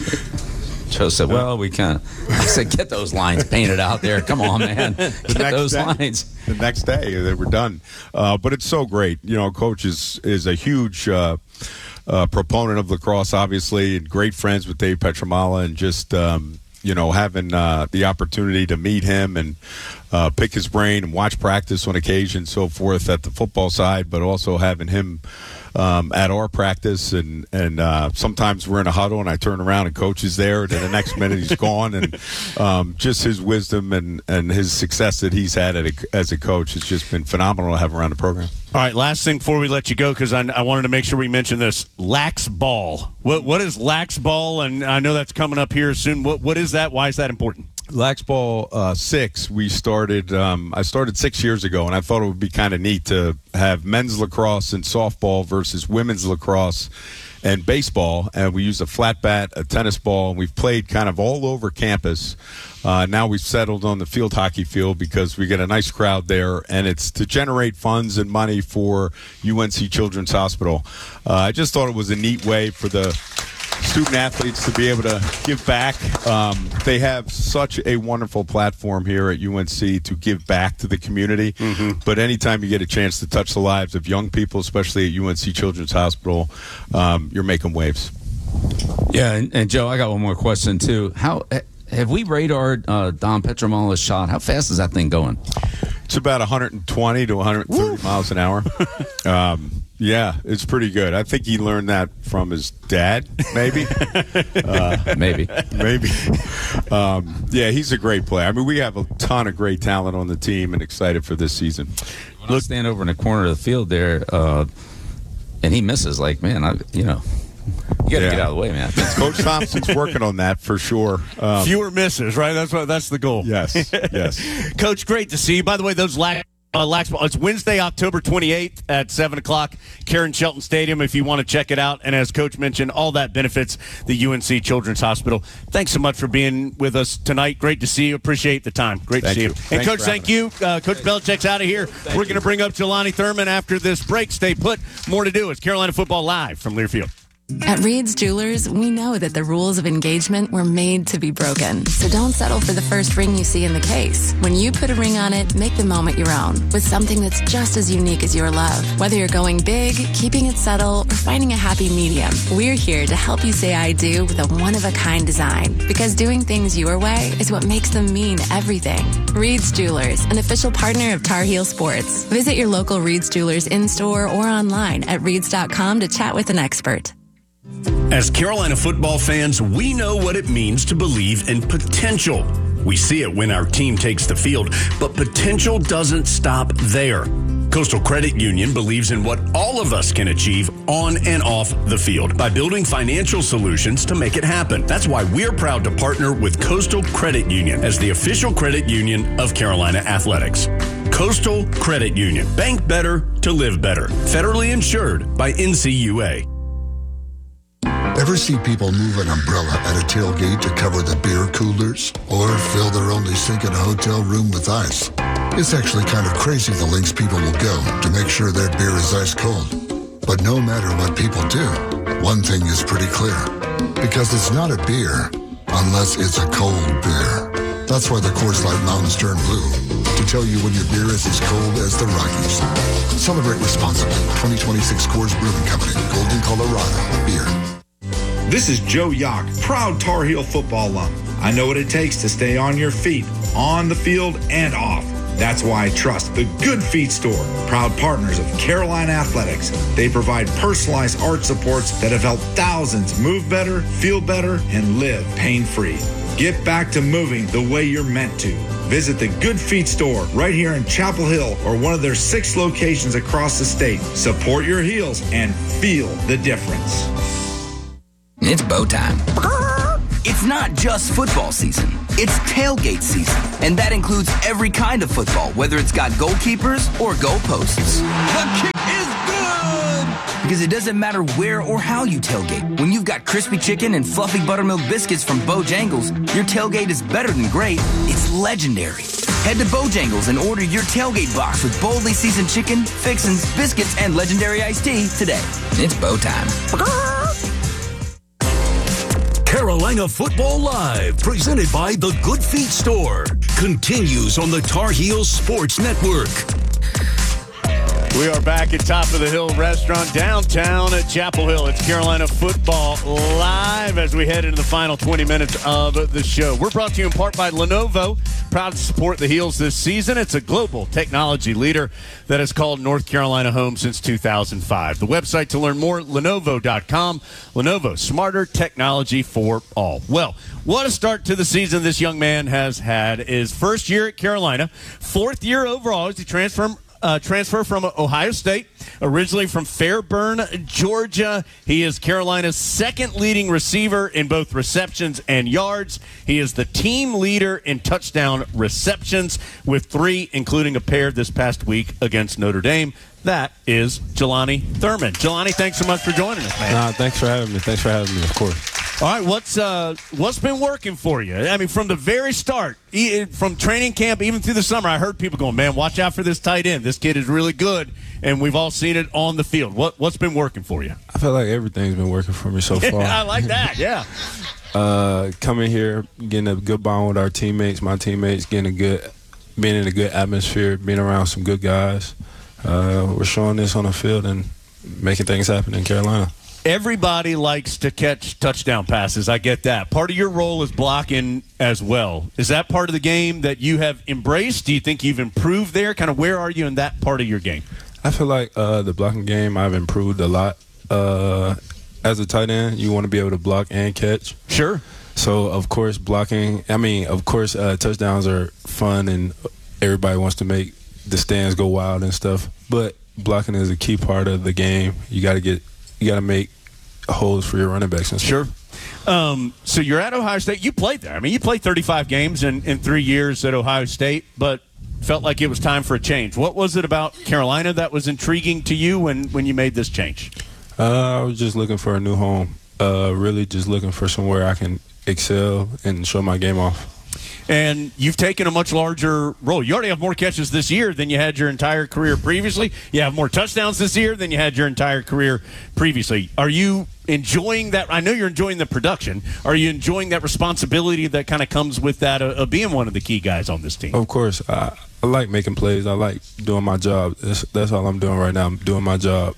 Speaker 2: Joe said, well, we can. I said, get those lines painted out there. Come on, man. Get those lines.
Speaker 17: The next day, they were done. But it's so great. Coach is a huge proponent of lacrosse, obviously, and great friends with Dave Petramala, and just, having the opportunity to meet him and pick his brain and watch practice on occasion, so forth, at the football side, but also having him at our practice, and sometimes we're in a huddle and I turn around and Coach is there, and then the next minute he's gone, and just his wisdom and his success that he's had as a coach has just been phenomenal to have around the program.
Speaker 1: All right, last thing before we let you go, because I wanted to make sure we mention this, Lax Ball. What is Lax Ball? And I know that's coming up here soon. What is that? Why is that important?
Speaker 17: Lax Ball 6, we started, I started 6 years ago, and I thought it would be kind of neat to have men's lacrosse and softball versus women's lacrosse and baseball. And we used a flat bat, a tennis ball, and we've played kind of all over campus. Now we've settled on the field hockey field because we get a nice crowd there, and it's to generate funds and money for UNC Children's Hospital. I just thought it was a neat way for the student athletes to be able to give back. They have such a wonderful platform here at UNC to give back to the community. Mm-hmm. But anytime you get a chance to touch the lives of young people, especially at UNC Children's Hospital, you're making waves.
Speaker 2: Yeah, and Joe, I got one more question too. How have we radared Don Petramala's shot? How fast is that thing going?
Speaker 17: It's about 120 to 130 miles an hour. Yeah, it's pretty good. I think he learned that from his dad, maybe.
Speaker 2: Maybe.
Speaker 17: Yeah, he's a great player. We have a ton of great talent on the team and excited for this season.
Speaker 2: When I stand over in the corner of the field there, and he misses, like, man, you got to get out of the way, man.
Speaker 17: Coach Thompson's working on that for sure.
Speaker 1: Fewer misses, right? That's the goal.
Speaker 17: Yes.
Speaker 1: Coach, great to see you. By the way, those Lax Ball, it's Wednesday, October 28th at 7 o'clock, Karen Shelton Stadium, if you want to check it out. And as Coach mentioned, all that benefits the UNC Children's Hospital. Thanks so much for being with us tonight. Great to see you. Appreciate the time. Great to see you. And, Coach, thank you. Coach Belichick's out of here. We're going to bring up Jelani Thurman after this break. Stay put. More to do. It's Carolina Football Live from Learfield.
Speaker 4: At Reed's Jewelers, we know that the rules of engagement were made to be broken. So don't settle for the first ring you see in the case. When you put a ring on it, make the moment your own with something that's just as unique as your love. Whether you're going big, keeping it subtle, or finding a happy medium, we're here to help you say I do with a one-of-a-kind design. Because doing things your way is what makes them mean everything. Reed's Jewelers, an official partner of Tar Heel Sports. Visit your local Reed's Jewelers in-store or online at reeds.com to chat with an expert.
Speaker 5: As Carolina football fans, we know what it means to believe in potential. We see it when our team takes the field, but potential doesn't stop there. Coastal Credit Union believes in what all of us can achieve on and off the field by building financial solutions to make it happen. That's why we're proud to partner with Coastal Credit Union as the official credit union of Carolina Athletics. Coastal Credit Union. Bank better to live better. Federally insured by NCUA.
Speaker 18: Ever see people move an umbrella at a tailgate to cover the beer coolers? Or fill their only sink in a hotel room with ice? It's actually kind of crazy the lengths people will go to make sure their beer is ice cold. But no matter what people do, one thing is pretty clear. Because it's not a beer unless it's a cold beer. That's why the Coors Light Mountains turn blue. To tell you when your beer is as cold as the Rockies. Celebrate responsibly. 2026 Coors Brewing Company, Golden, Colorado. Beer.
Speaker 3: This is Joe Yock, proud Tar Heel football alum. I know what it takes to stay on your feet, on the field and off. That's why I trust the Good Feet Store, proud partners of Carolina Athletics. They provide personalized art supports that have helped thousands move better, feel better, and live pain-free. Get back to moving the way you're meant to. Visit the Good Feet Store right here in Chapel Hill or one of their 6 locations across the state. Support your heels and feel the difference.
Speaker 19: It's bow time. It's not just football season. It's tailgate season. And that includes every kind of football, whether it's got goalkeepers or goalposts. The kick is good! Because it doesn't matter where or how you tailgate. When you've got crispy chicken and fluffy buttermilk biscuits from Bojangles, your tailgate is better than great. It's legendary. Head to Bojangles and order your tailgate box with boldly seasoned chicken, fixins, biscuits, and legendary iced tea today. It's bow time.
Speaker 7: Carolina Football Live, presented by the Good Feet Store, continues on the Tar Heels Sports Network.
Speaker 1: We are back at Top of the Hill Restaurant downtown at Chapel Hill. It's Carolina Football Live as we head into the final 20 minutes of the show. We're brought to you in part by Lenovo, proud to support the Heels this season. It's a global technology leader that has called North Carolina home since 2005. The website to learn more, Lenovo.com. Lenovo, smarter technology for all. Well, what a start to the season this young man has had. His first year at Carolina, 4th year overall as he transfer from Ohio State, originally from Fairburn, Georgia. He is Carolina's 2nd leading receiver in both receptions and yards. He is the team leader in touchdown receptions with 3, including a pair this past week against Notre Dame. That is Jelani Thurman. Jelani, thanks so much for joining us, man.
Speaker 20: Thanks for having me. Thanks for having me, of course.
Speaker 1: All right, what's been working for you? I mean, from the very start, from training camp, even through the summer, I heard people going, man, watch out for this tight end. This kid is really good, and we've all seen it on the field. What's been working for you?
Speaker 20: I feel like everything's been working for me so far.
Speaker 1: I like that, yeah.
Speaker 20: Coming here, getting a good bond with our teammates, my teammates, being in a good atmosphere, being around some good guys. We're showing this on the field and making things happen in Carolina.
Speaker 1: Everybody likes to catch touchdown passes. I get that. Part of your role is blocking as well. Is that part of the game that you have embraced? Do you think you've improved there? Kind of where are you in that part of your game?
Speaker 20: I feel like the blocking game, I've improved a lot. As a tight end, you want to be able to block and catch.
Speaker 1: Sure.
Speaker 20: So, of course, touchdowns are fun and everybody wants to make the stands go wild and stuff. But blocking is a key part of the game. You got to make holes for your running backs and stuff.
Speaker 1: Sure. So you're at Ohio State. You played there. I mean, you played 35 games in 3 years at Ohio State, but felt like it was time for a change. What was it about Carolina that was intriguing to you when you made this change?
Speaker 20: I was just looking for a new home. Really just looking for somewhere I can excel and show my game off.
Speaker 1: And you've taken a much larger role. You already have more catches this year than you had your entire career previously. You have more touchdowns this year than you had your entire career previously. Are you enjoying that? I know you're enjoying the production. Are you enjoying that responsibility that kind of comes with that of being one of the key guys on this team?
Speaker 20: Of course. I like making plays. I like doing my job. That's all I'm doing right now. I'm doing my job.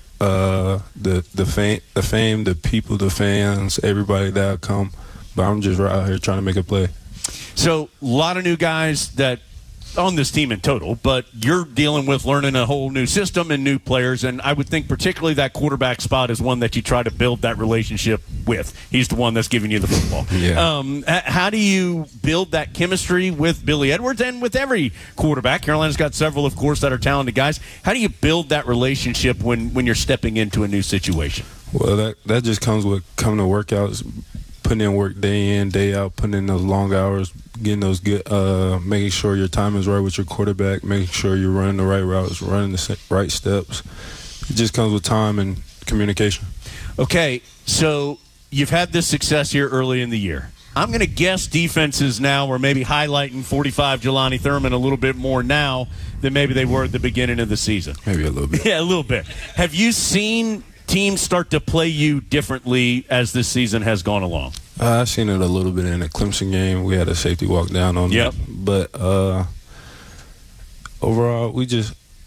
Speaker 20: The fame, the people, the fans, everybody that come. But I'm just right out here trying to make a play.
Speaker 1: So a lot of new guys that on this team in total, but you're dealing with learning a whole new system and new players, and I would think particularly that quarterback spot is one that you try to build that relationship with. He's the one that's giving you the football.
Speaker 20: Yeah.
Speaker 1: How do you build that chemistry with Billy Edwards and with every quarterback? Carolina's got several, of course, that are talented guys. How do you build that relationship when you're stepping into a new situation?
Speaker 20: Well, that just comes with coming to workouts, putting in work day in, day out, putting in those long hours, getting those good, making sure your time is right with your quarterback, making sure you're running the right routes, running the right steps. It just comes with time and communication.
Speaker 1: Okay, so you've had this success here early in the year. I'm going to guess defenses now are maybe highlighting 45 Jelani Thurman a little bit more now than maybe they were at the beginning of the season.
Speaker 20: Maybe a little bit.
Speaker 1: Yeah, a little bit. Have you seen teams start to play you differently as this season has gone along?
Speaker 20: I've seen it a little bit in the Clemson game. We had a safety walk down on them. But overall,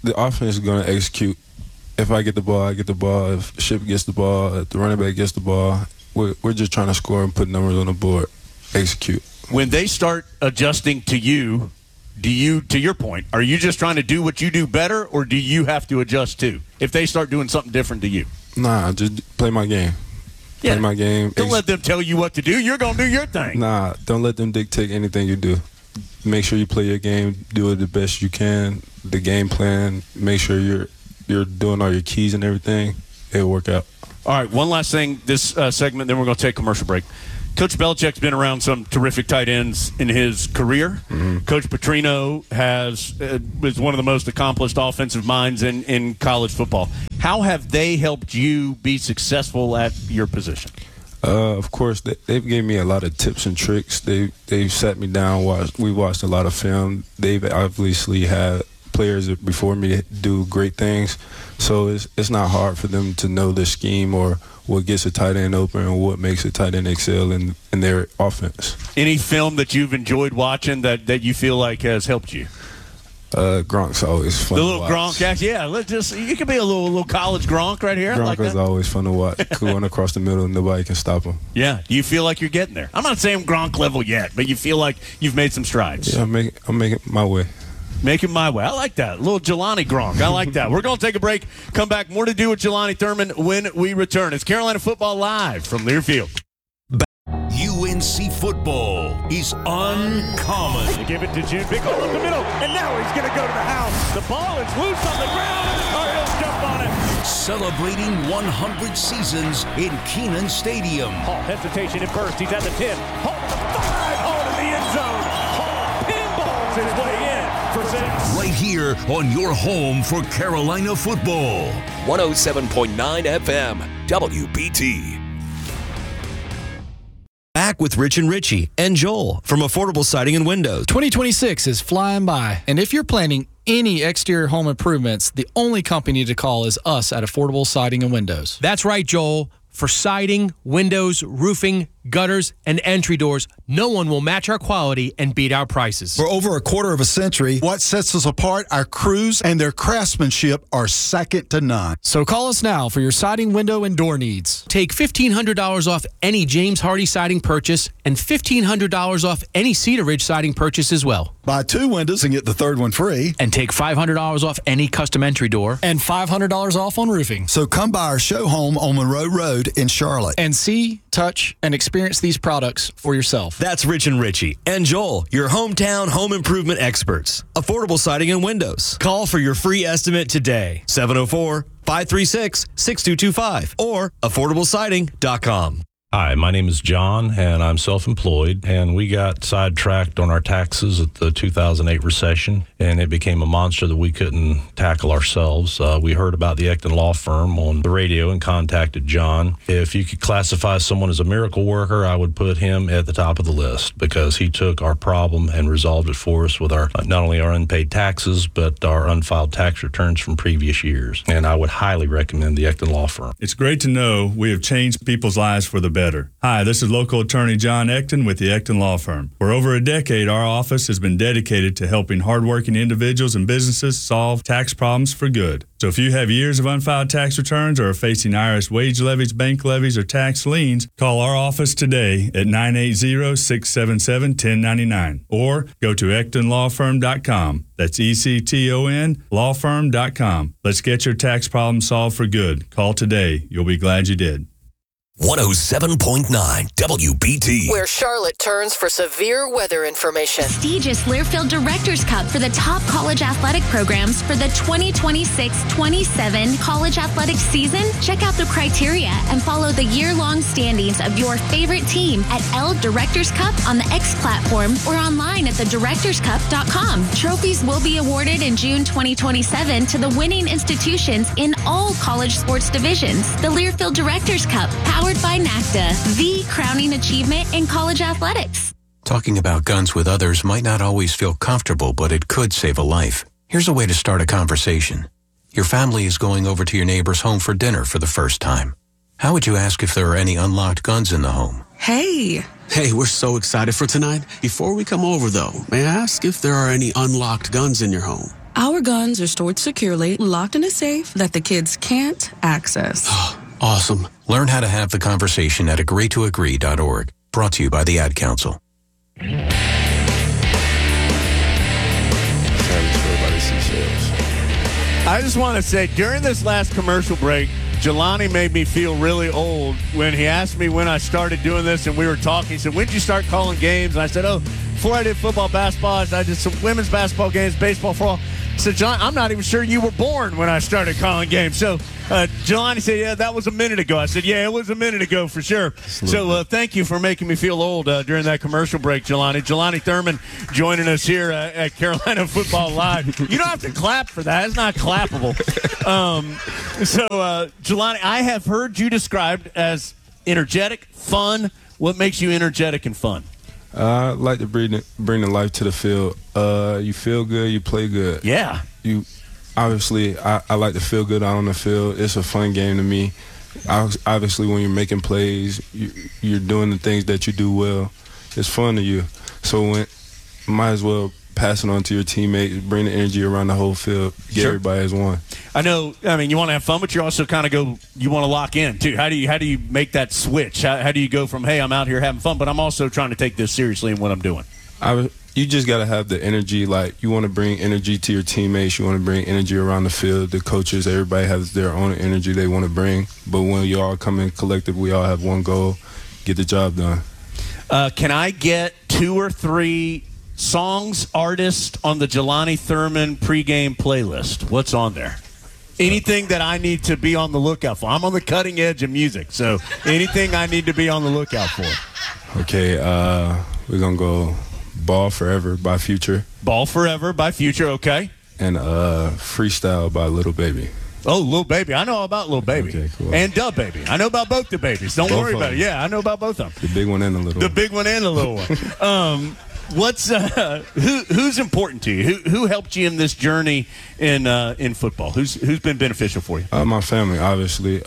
Speaker 20: the offense is going to execute. If I get the ball, I get the ball. If Ship gets the ball, if the running back gets the ball, we're just trying to score and put numbers on the board. Execute.
Speaker 1: When they start adjusting to you, to your point, are you just trying to do what you do better, or do you have to adjust too? If they start doing something different to you?
Speaker 20: Nah, just play my game.
Speaker 1: Yeah.
Speaker 20: Play my game.
Speaker 1: Don't let them tell you what to do. You're going to do your thing.
Speaker 20: Nah, don't let them dictate anything you do. Make sure you play your game, do it the best you can, the game plan, make sure you're doing all your keys and everything. It'll work out.
Speaker 1: All right, one last thing, this segment, then we're going to take a commercial break. Coach Belichick's been around some terrific tight ends in his career. Mm-hmm. Coach Petrino is one of the most accomplished offensive minds in college football. How have they helped you be successful at your position?
Speaker 20: Of course, they've given me a lot of tips and tricks. They've sat me down. We watched a lot of film. They've obviously had players before me do great things, so it's not hard for them to know the scheme or what gets a tight end open and what makes a tight end excel in their offense. Any film that you've enjoyed watching that you feel like has helped you? Gronk's always fun. The little Gronk act, yeah. You could be a little college Gronk right here. Gronk is always fun to watch. Going across the middle, nobody can stop him. Yeah. Do you feel like you're getting there? I'm not saying Gronk level yet, but you feel like you've made some strides. Yeah, I'm making my way. Making my way. I like that. A little Jelani Gronk. I like that. We're going to take a break. Come back. More to do with Jelani Thurman when we return. It's Carolina Football Live from Learfield.
Speaker 7: UNC football is uncommon.
Speaker 1: They give it to June. Big hole in the middle. And now he's going to go to the house. The ball is loose on the ground. And the Tar Heels jump on it.
Speaker 7: Celebrating 100 seasons in Kenan Stadium.
Speaker 1: Hall hesitation at first. He's at the 10. Hall to the 5. Hall to the end zone. Hall pinballs his way in for 6.
Speaker 7: Right here on your home for Carolina football.
Speaker 21: 107.9 FM, WBT.
Speaker 22: Back with Rich and Richie and Joel from Affordable Siding and Windows.
Speaker 8: 2026 is flying by, and if you're planning any exterior home improvements, the only company to call is us at Affordable Siding and Windows.
Speaker 23: That's right, Joel. For siding, windows, roofing, gutters, and entry doors, no one will match our quality and beat our prices.
Speaker 24: For over a quarter of a century, what sets us apart, our crews and their craftsmanship are second to none.
Speaker 8: So call us now for your siding, window, and door needs.
Speaker 23: Take $1,500 off any James Hardy siding purchase and $1,500 off any Cedar Ridge siding purchase as well.
Speaker 24: Buy 2 windows and get the third one free.
Speaker 23: And take $500 off any custom entry door.
Speaker 8: And $500 off on roofing.
Speaker 24: So come by our show home on Monroe Road in Charlotte.
Speaker 8: And see, touch, and experience these products for yourself.
Speaker 22: That's Rich and Richie and Joel, your hometown home improvement experts. Affordable Siding and Windows. Call for your free estimate today. 704-536-6225 or affordablesiding.com.
Speaker 25: Hi, my name is John, and I'm self-employed, and we got sidetracked on our taxes at the 2008 recession, and it became a monster that we couldn't tackle ourselves. We heard about the Ecton Law Firm on the radio and contacted John. If you could classify someone as a miracle worker, I would put him at the top of the list because he took our problem and resolved it for us with our not only our unpaid taxes, but our unfiled tax returns from previous years. And I would highly recommend the Ecton Law Firm.
Speaker 26: It's great to know we have changed people's lives for the better. Hi, this is local attorney John Ecton with the Ecton Law Firm. For over a decade, our office has been dedicated to helping hardworking individuals and businesses solve tax problems for good. So if you have years of unfiled tax returns or are facing IRS wage levies, bank levies, or tax liens, call our office today at 980-677-1099 or go to EctonLawFirm.com. That's ECTON lawfirm.com. Let's get your tax problem solved for good. Call today. You'll be glad you did.
Speaker 21: 107.9 WBT.
Speaker 16: Where Charlotte turns for severe weather information.
Speaker 27: Prestigious Learfield Directors Cup for the top college athletic programs for the 2026-27 college athletic season. Check out the criteria and follow the year-long standings of your favorite team at L Directors Cup on the X platform or online at thedirectorscup.com. Trophies will be awarded in June 2027 to the winning institutions in all college sports divisions. The Learfield Directors Cup, powered by NACDA, the crowning achievement in college athletics.
Speaker 28: Talking about guns with others might not always feel comfortable, but it could save a life. Here's a way to start a conversation. Your family is going over to your neighbor's home for dinner for the first time. How would you ask if there are any unlocked guns in the home?
Speaker 29: Hey, we're so excited for tonight. Before we come over, though, may I ask if there are any unlocked guns in your home? Our guns are stored securely, locked in a safe that the kids can't access.
Speaker 28: Awesome. Learn how to have the conversation at agreetoagree.org. Brought to you by the Ad Council.
Speaker 1: I just want to say, during this last commercial break, Jelani made me feel really old when he asked me when I started doing this, and we were talking. He said, when did you start calling games? And I said, before I did football, basketball, I did some women's basketball games, baseball, football. I said, John, I'm not even sure you were born when I started calling games. So Jelani said, yeah, that was a minute ago. I said, yeah, it was a minute ago for sure. So thank you for making me feel old during that commercial break, Jelani. Jelani Thurman joining us here at Carolina Football Live. You don't have to clap for that. It's not clappable. Jelani, I have heard you described as energetic, fun. What makes you energetic and fun?
Speaker 20: I like to bring the life to the field. You feel good, you play good.
Speaker 1: Yeah.
Speaker 20: I like to feel good out on the field. It's a fun game to me. Obviously, when you're making plays, you're doing the things that you do well. It's fun to you. So might as well pass it on to your teammates, bring the energy around the whole field, get everybody as one.
Speaker 1: I know. I mean, you want to have fun, but you also kind of you want to lock in too. How do you make that switch? How do you go from, hey, I'm out here having fun, but I'm also trying to take this seriously in what I'm doing?
Speaker 20: You just got to have the energy. Like, you want to bring energy to your teammates. You want to bring energy around the field. The coaches, everybody has their own energy they want to bring. But when you all come in collective, we all have one goal: get the job done.
Speaker 1: Can I get 2 or 3 songs, artists on the Jelani Thurman pregame playlist? What's on there? Anything that I need to be on the lookout for? I'm on the cutting edge of music, so anything I need to be on the lookout for.
Speaker 20: Okay, we're going to go Ball Forever by Future.
Speaker 1: Ball Forever by Future, okay.
Speaker 20: And Freestyle by Lil Baby.
Speaker 1: Oh, Lil Baby. I know all about Lil Baby.
Speaker 20: Okay, cool.
Speaker 1: And Dub Baby. I know about both the babies. Don't worry about it. Yeah, I know about both of them.
Speaker 20: The big one and the little one.
Speaker 1: The big one and the little one. What's who's important to you? Who helped you in this journey in football? Who's been beneficial for you?
Speaker 20: My family, obviously.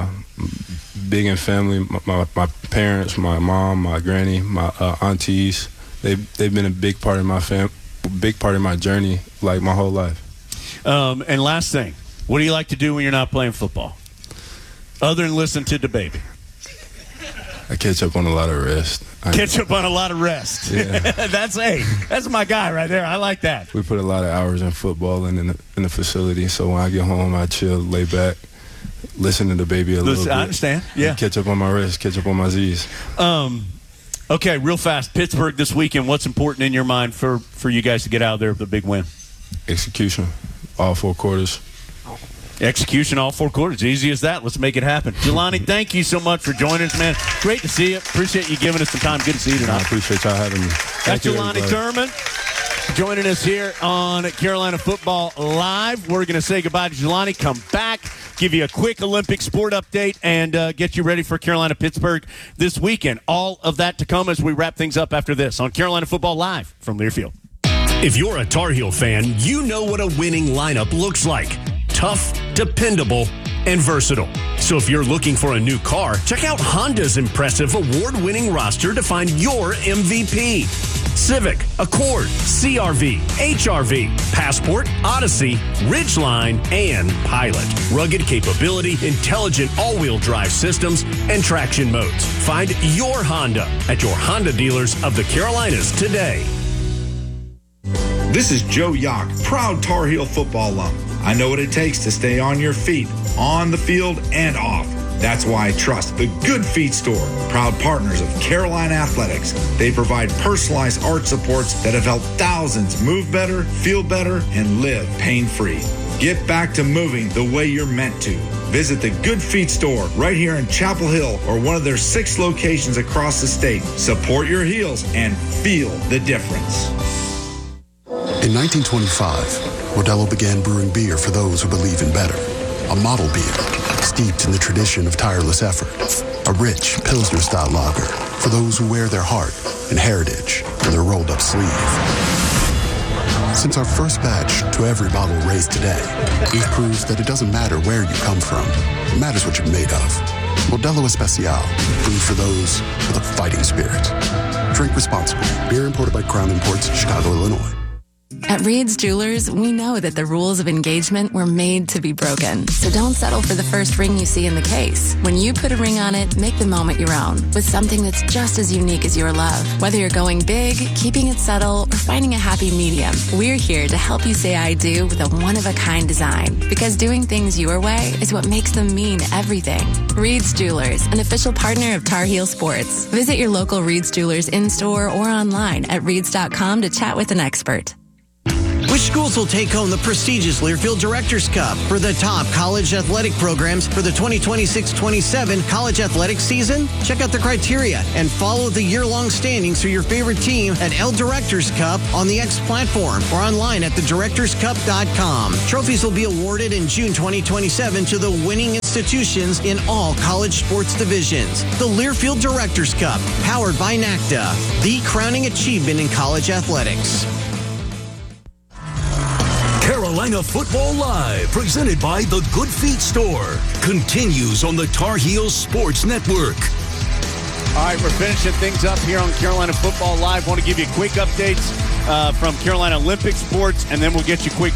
Speaker 20: Big in family. My parents, my mom, my granny, my aunties. They've been a big part of my big part of my journey, like my whole life.
Speaker 1: And last thing, what do you like to do when you're not playing football, other than listen to DaBaby?
Speaker 20: I catch up on a lot of rest.
Speaker 1: Catch up on a lot of rest.
Speaker 20: Yeah.
Speaker 1: That's my guy right there. I like that.
Speaker 20: We put a lot of hours in football and in the facility. So when I get home, I chill, lay back, listen to DaBaby a little bit.
Speaker 1: I understand. Yeah.
Speaker 20: Catch up on my rest, catch up on my Z's.
Speaker 1: Okay, real fast. Pittsburgh this weekend. What's important in your mind for you guys to get out of there with a big win?
Speaker 20: Execution, all 4 quarters.
Speaker 1: Execution, all 4 quarters. Easy as that. Let's make it happen. Jelani, thank you so much for joining us, man. Great to see you. Appreciate you giving us some time. Good to see you tonight.
Speaker 20: I appreciate y'all having me.
Speaker 1: That's Jelani Thurman joining us here on Carolina Football Live. We're going to say goodbye to Jelani. Come back, give you a quick Olympic sport update, and get you ready for Carolina-Pittsburgh this weekend. All of that to come as we wrap things up after this on Carolina Football Live from Learfield.
Speaker 5: If you're a Tar Heel fan, you know what a winning lineup looks like. Tough, dependable, and versatile. So if you're looking for a new car, check out Honda's impressive award-winning roster to find your MVP. Civic, Accord, CR-V, HR-V, Passport, Odyssey, Ridgeline, and Pilot. Rugged capability, intelligent all-wheel drive systems, and traction modes. Find your Honda at your Honda dealers of the Carolinas today.
Speaker 3: This is Joe Yock, proud Tar Heel football alum. I know what it takes to stay on your feet, on the field and off. That's why I trust the Good Feet Store, proud partners of Carolina Athletics. They provide personalized art supports that have helped thousands move better, feel better, and live pain-free. Get back to moving the way you're meant to. Visit the Good Feet Store right here in Chapel Hill or one of their 6 locations across the state. Support your heels and feel the difference.
Speaker 2: In 1925, Modelo began brewing beer for those who believe in better. A model beer, steeped in the tradition of tireless effort. A rich Pilsner-style lager for those who wear their heart and heritage in their rolled-up sleeve. Since our first batch to every bottle raised today, we've proved that it doesn't matter where you come from. It matters what you're made of. Modelo Especial, brewed for those with a fighting spirit. Drink responsibly. Beer imported by Crown Imports, Chicago, Illinois.
Speaker 4: At Reed's Jewelers, we know that the rules of engagement were made to be broken. So don't settle for the first ring you see in the case. When you put a ring on it, make the moment your own with something that's just as unique as your love. Whether you're going big, keeping it subtle, or finding a happy medium, we're here to help you say I do with a one-of-a-kind design. Because doing things your way is what makes them mean everything. Reed's Jewelers, an official partner of Tar Heel Sports. Visit your local Reed's Jewelers in-store or online at reeds.com to chat with an expert.
Speaker 6: Which schools will take home the prestigious Learfield Directors Cup for the top college athletic programs for the 2026-27 college athletic season? Check out the criteria and follow the year-long standings for your favorite team at L Directors Cup on the X platform or online at thedirectorscup.com. Trophies will be awarded in June 2027 to the winning institutions in all college sports divisions. The Learfield Directors Cup, powered by NACDA, the crowning achievement in college athletics.
Speaker 7: Carolina Football Live, presented by The Good Feet Store, continues on the Tar Heels Sports Network.
Speaker 1: All right, we're finishing things up here on Carolina Football Live. Want to give you quick updates from Carolina Olympic sports, and then we'll get you quick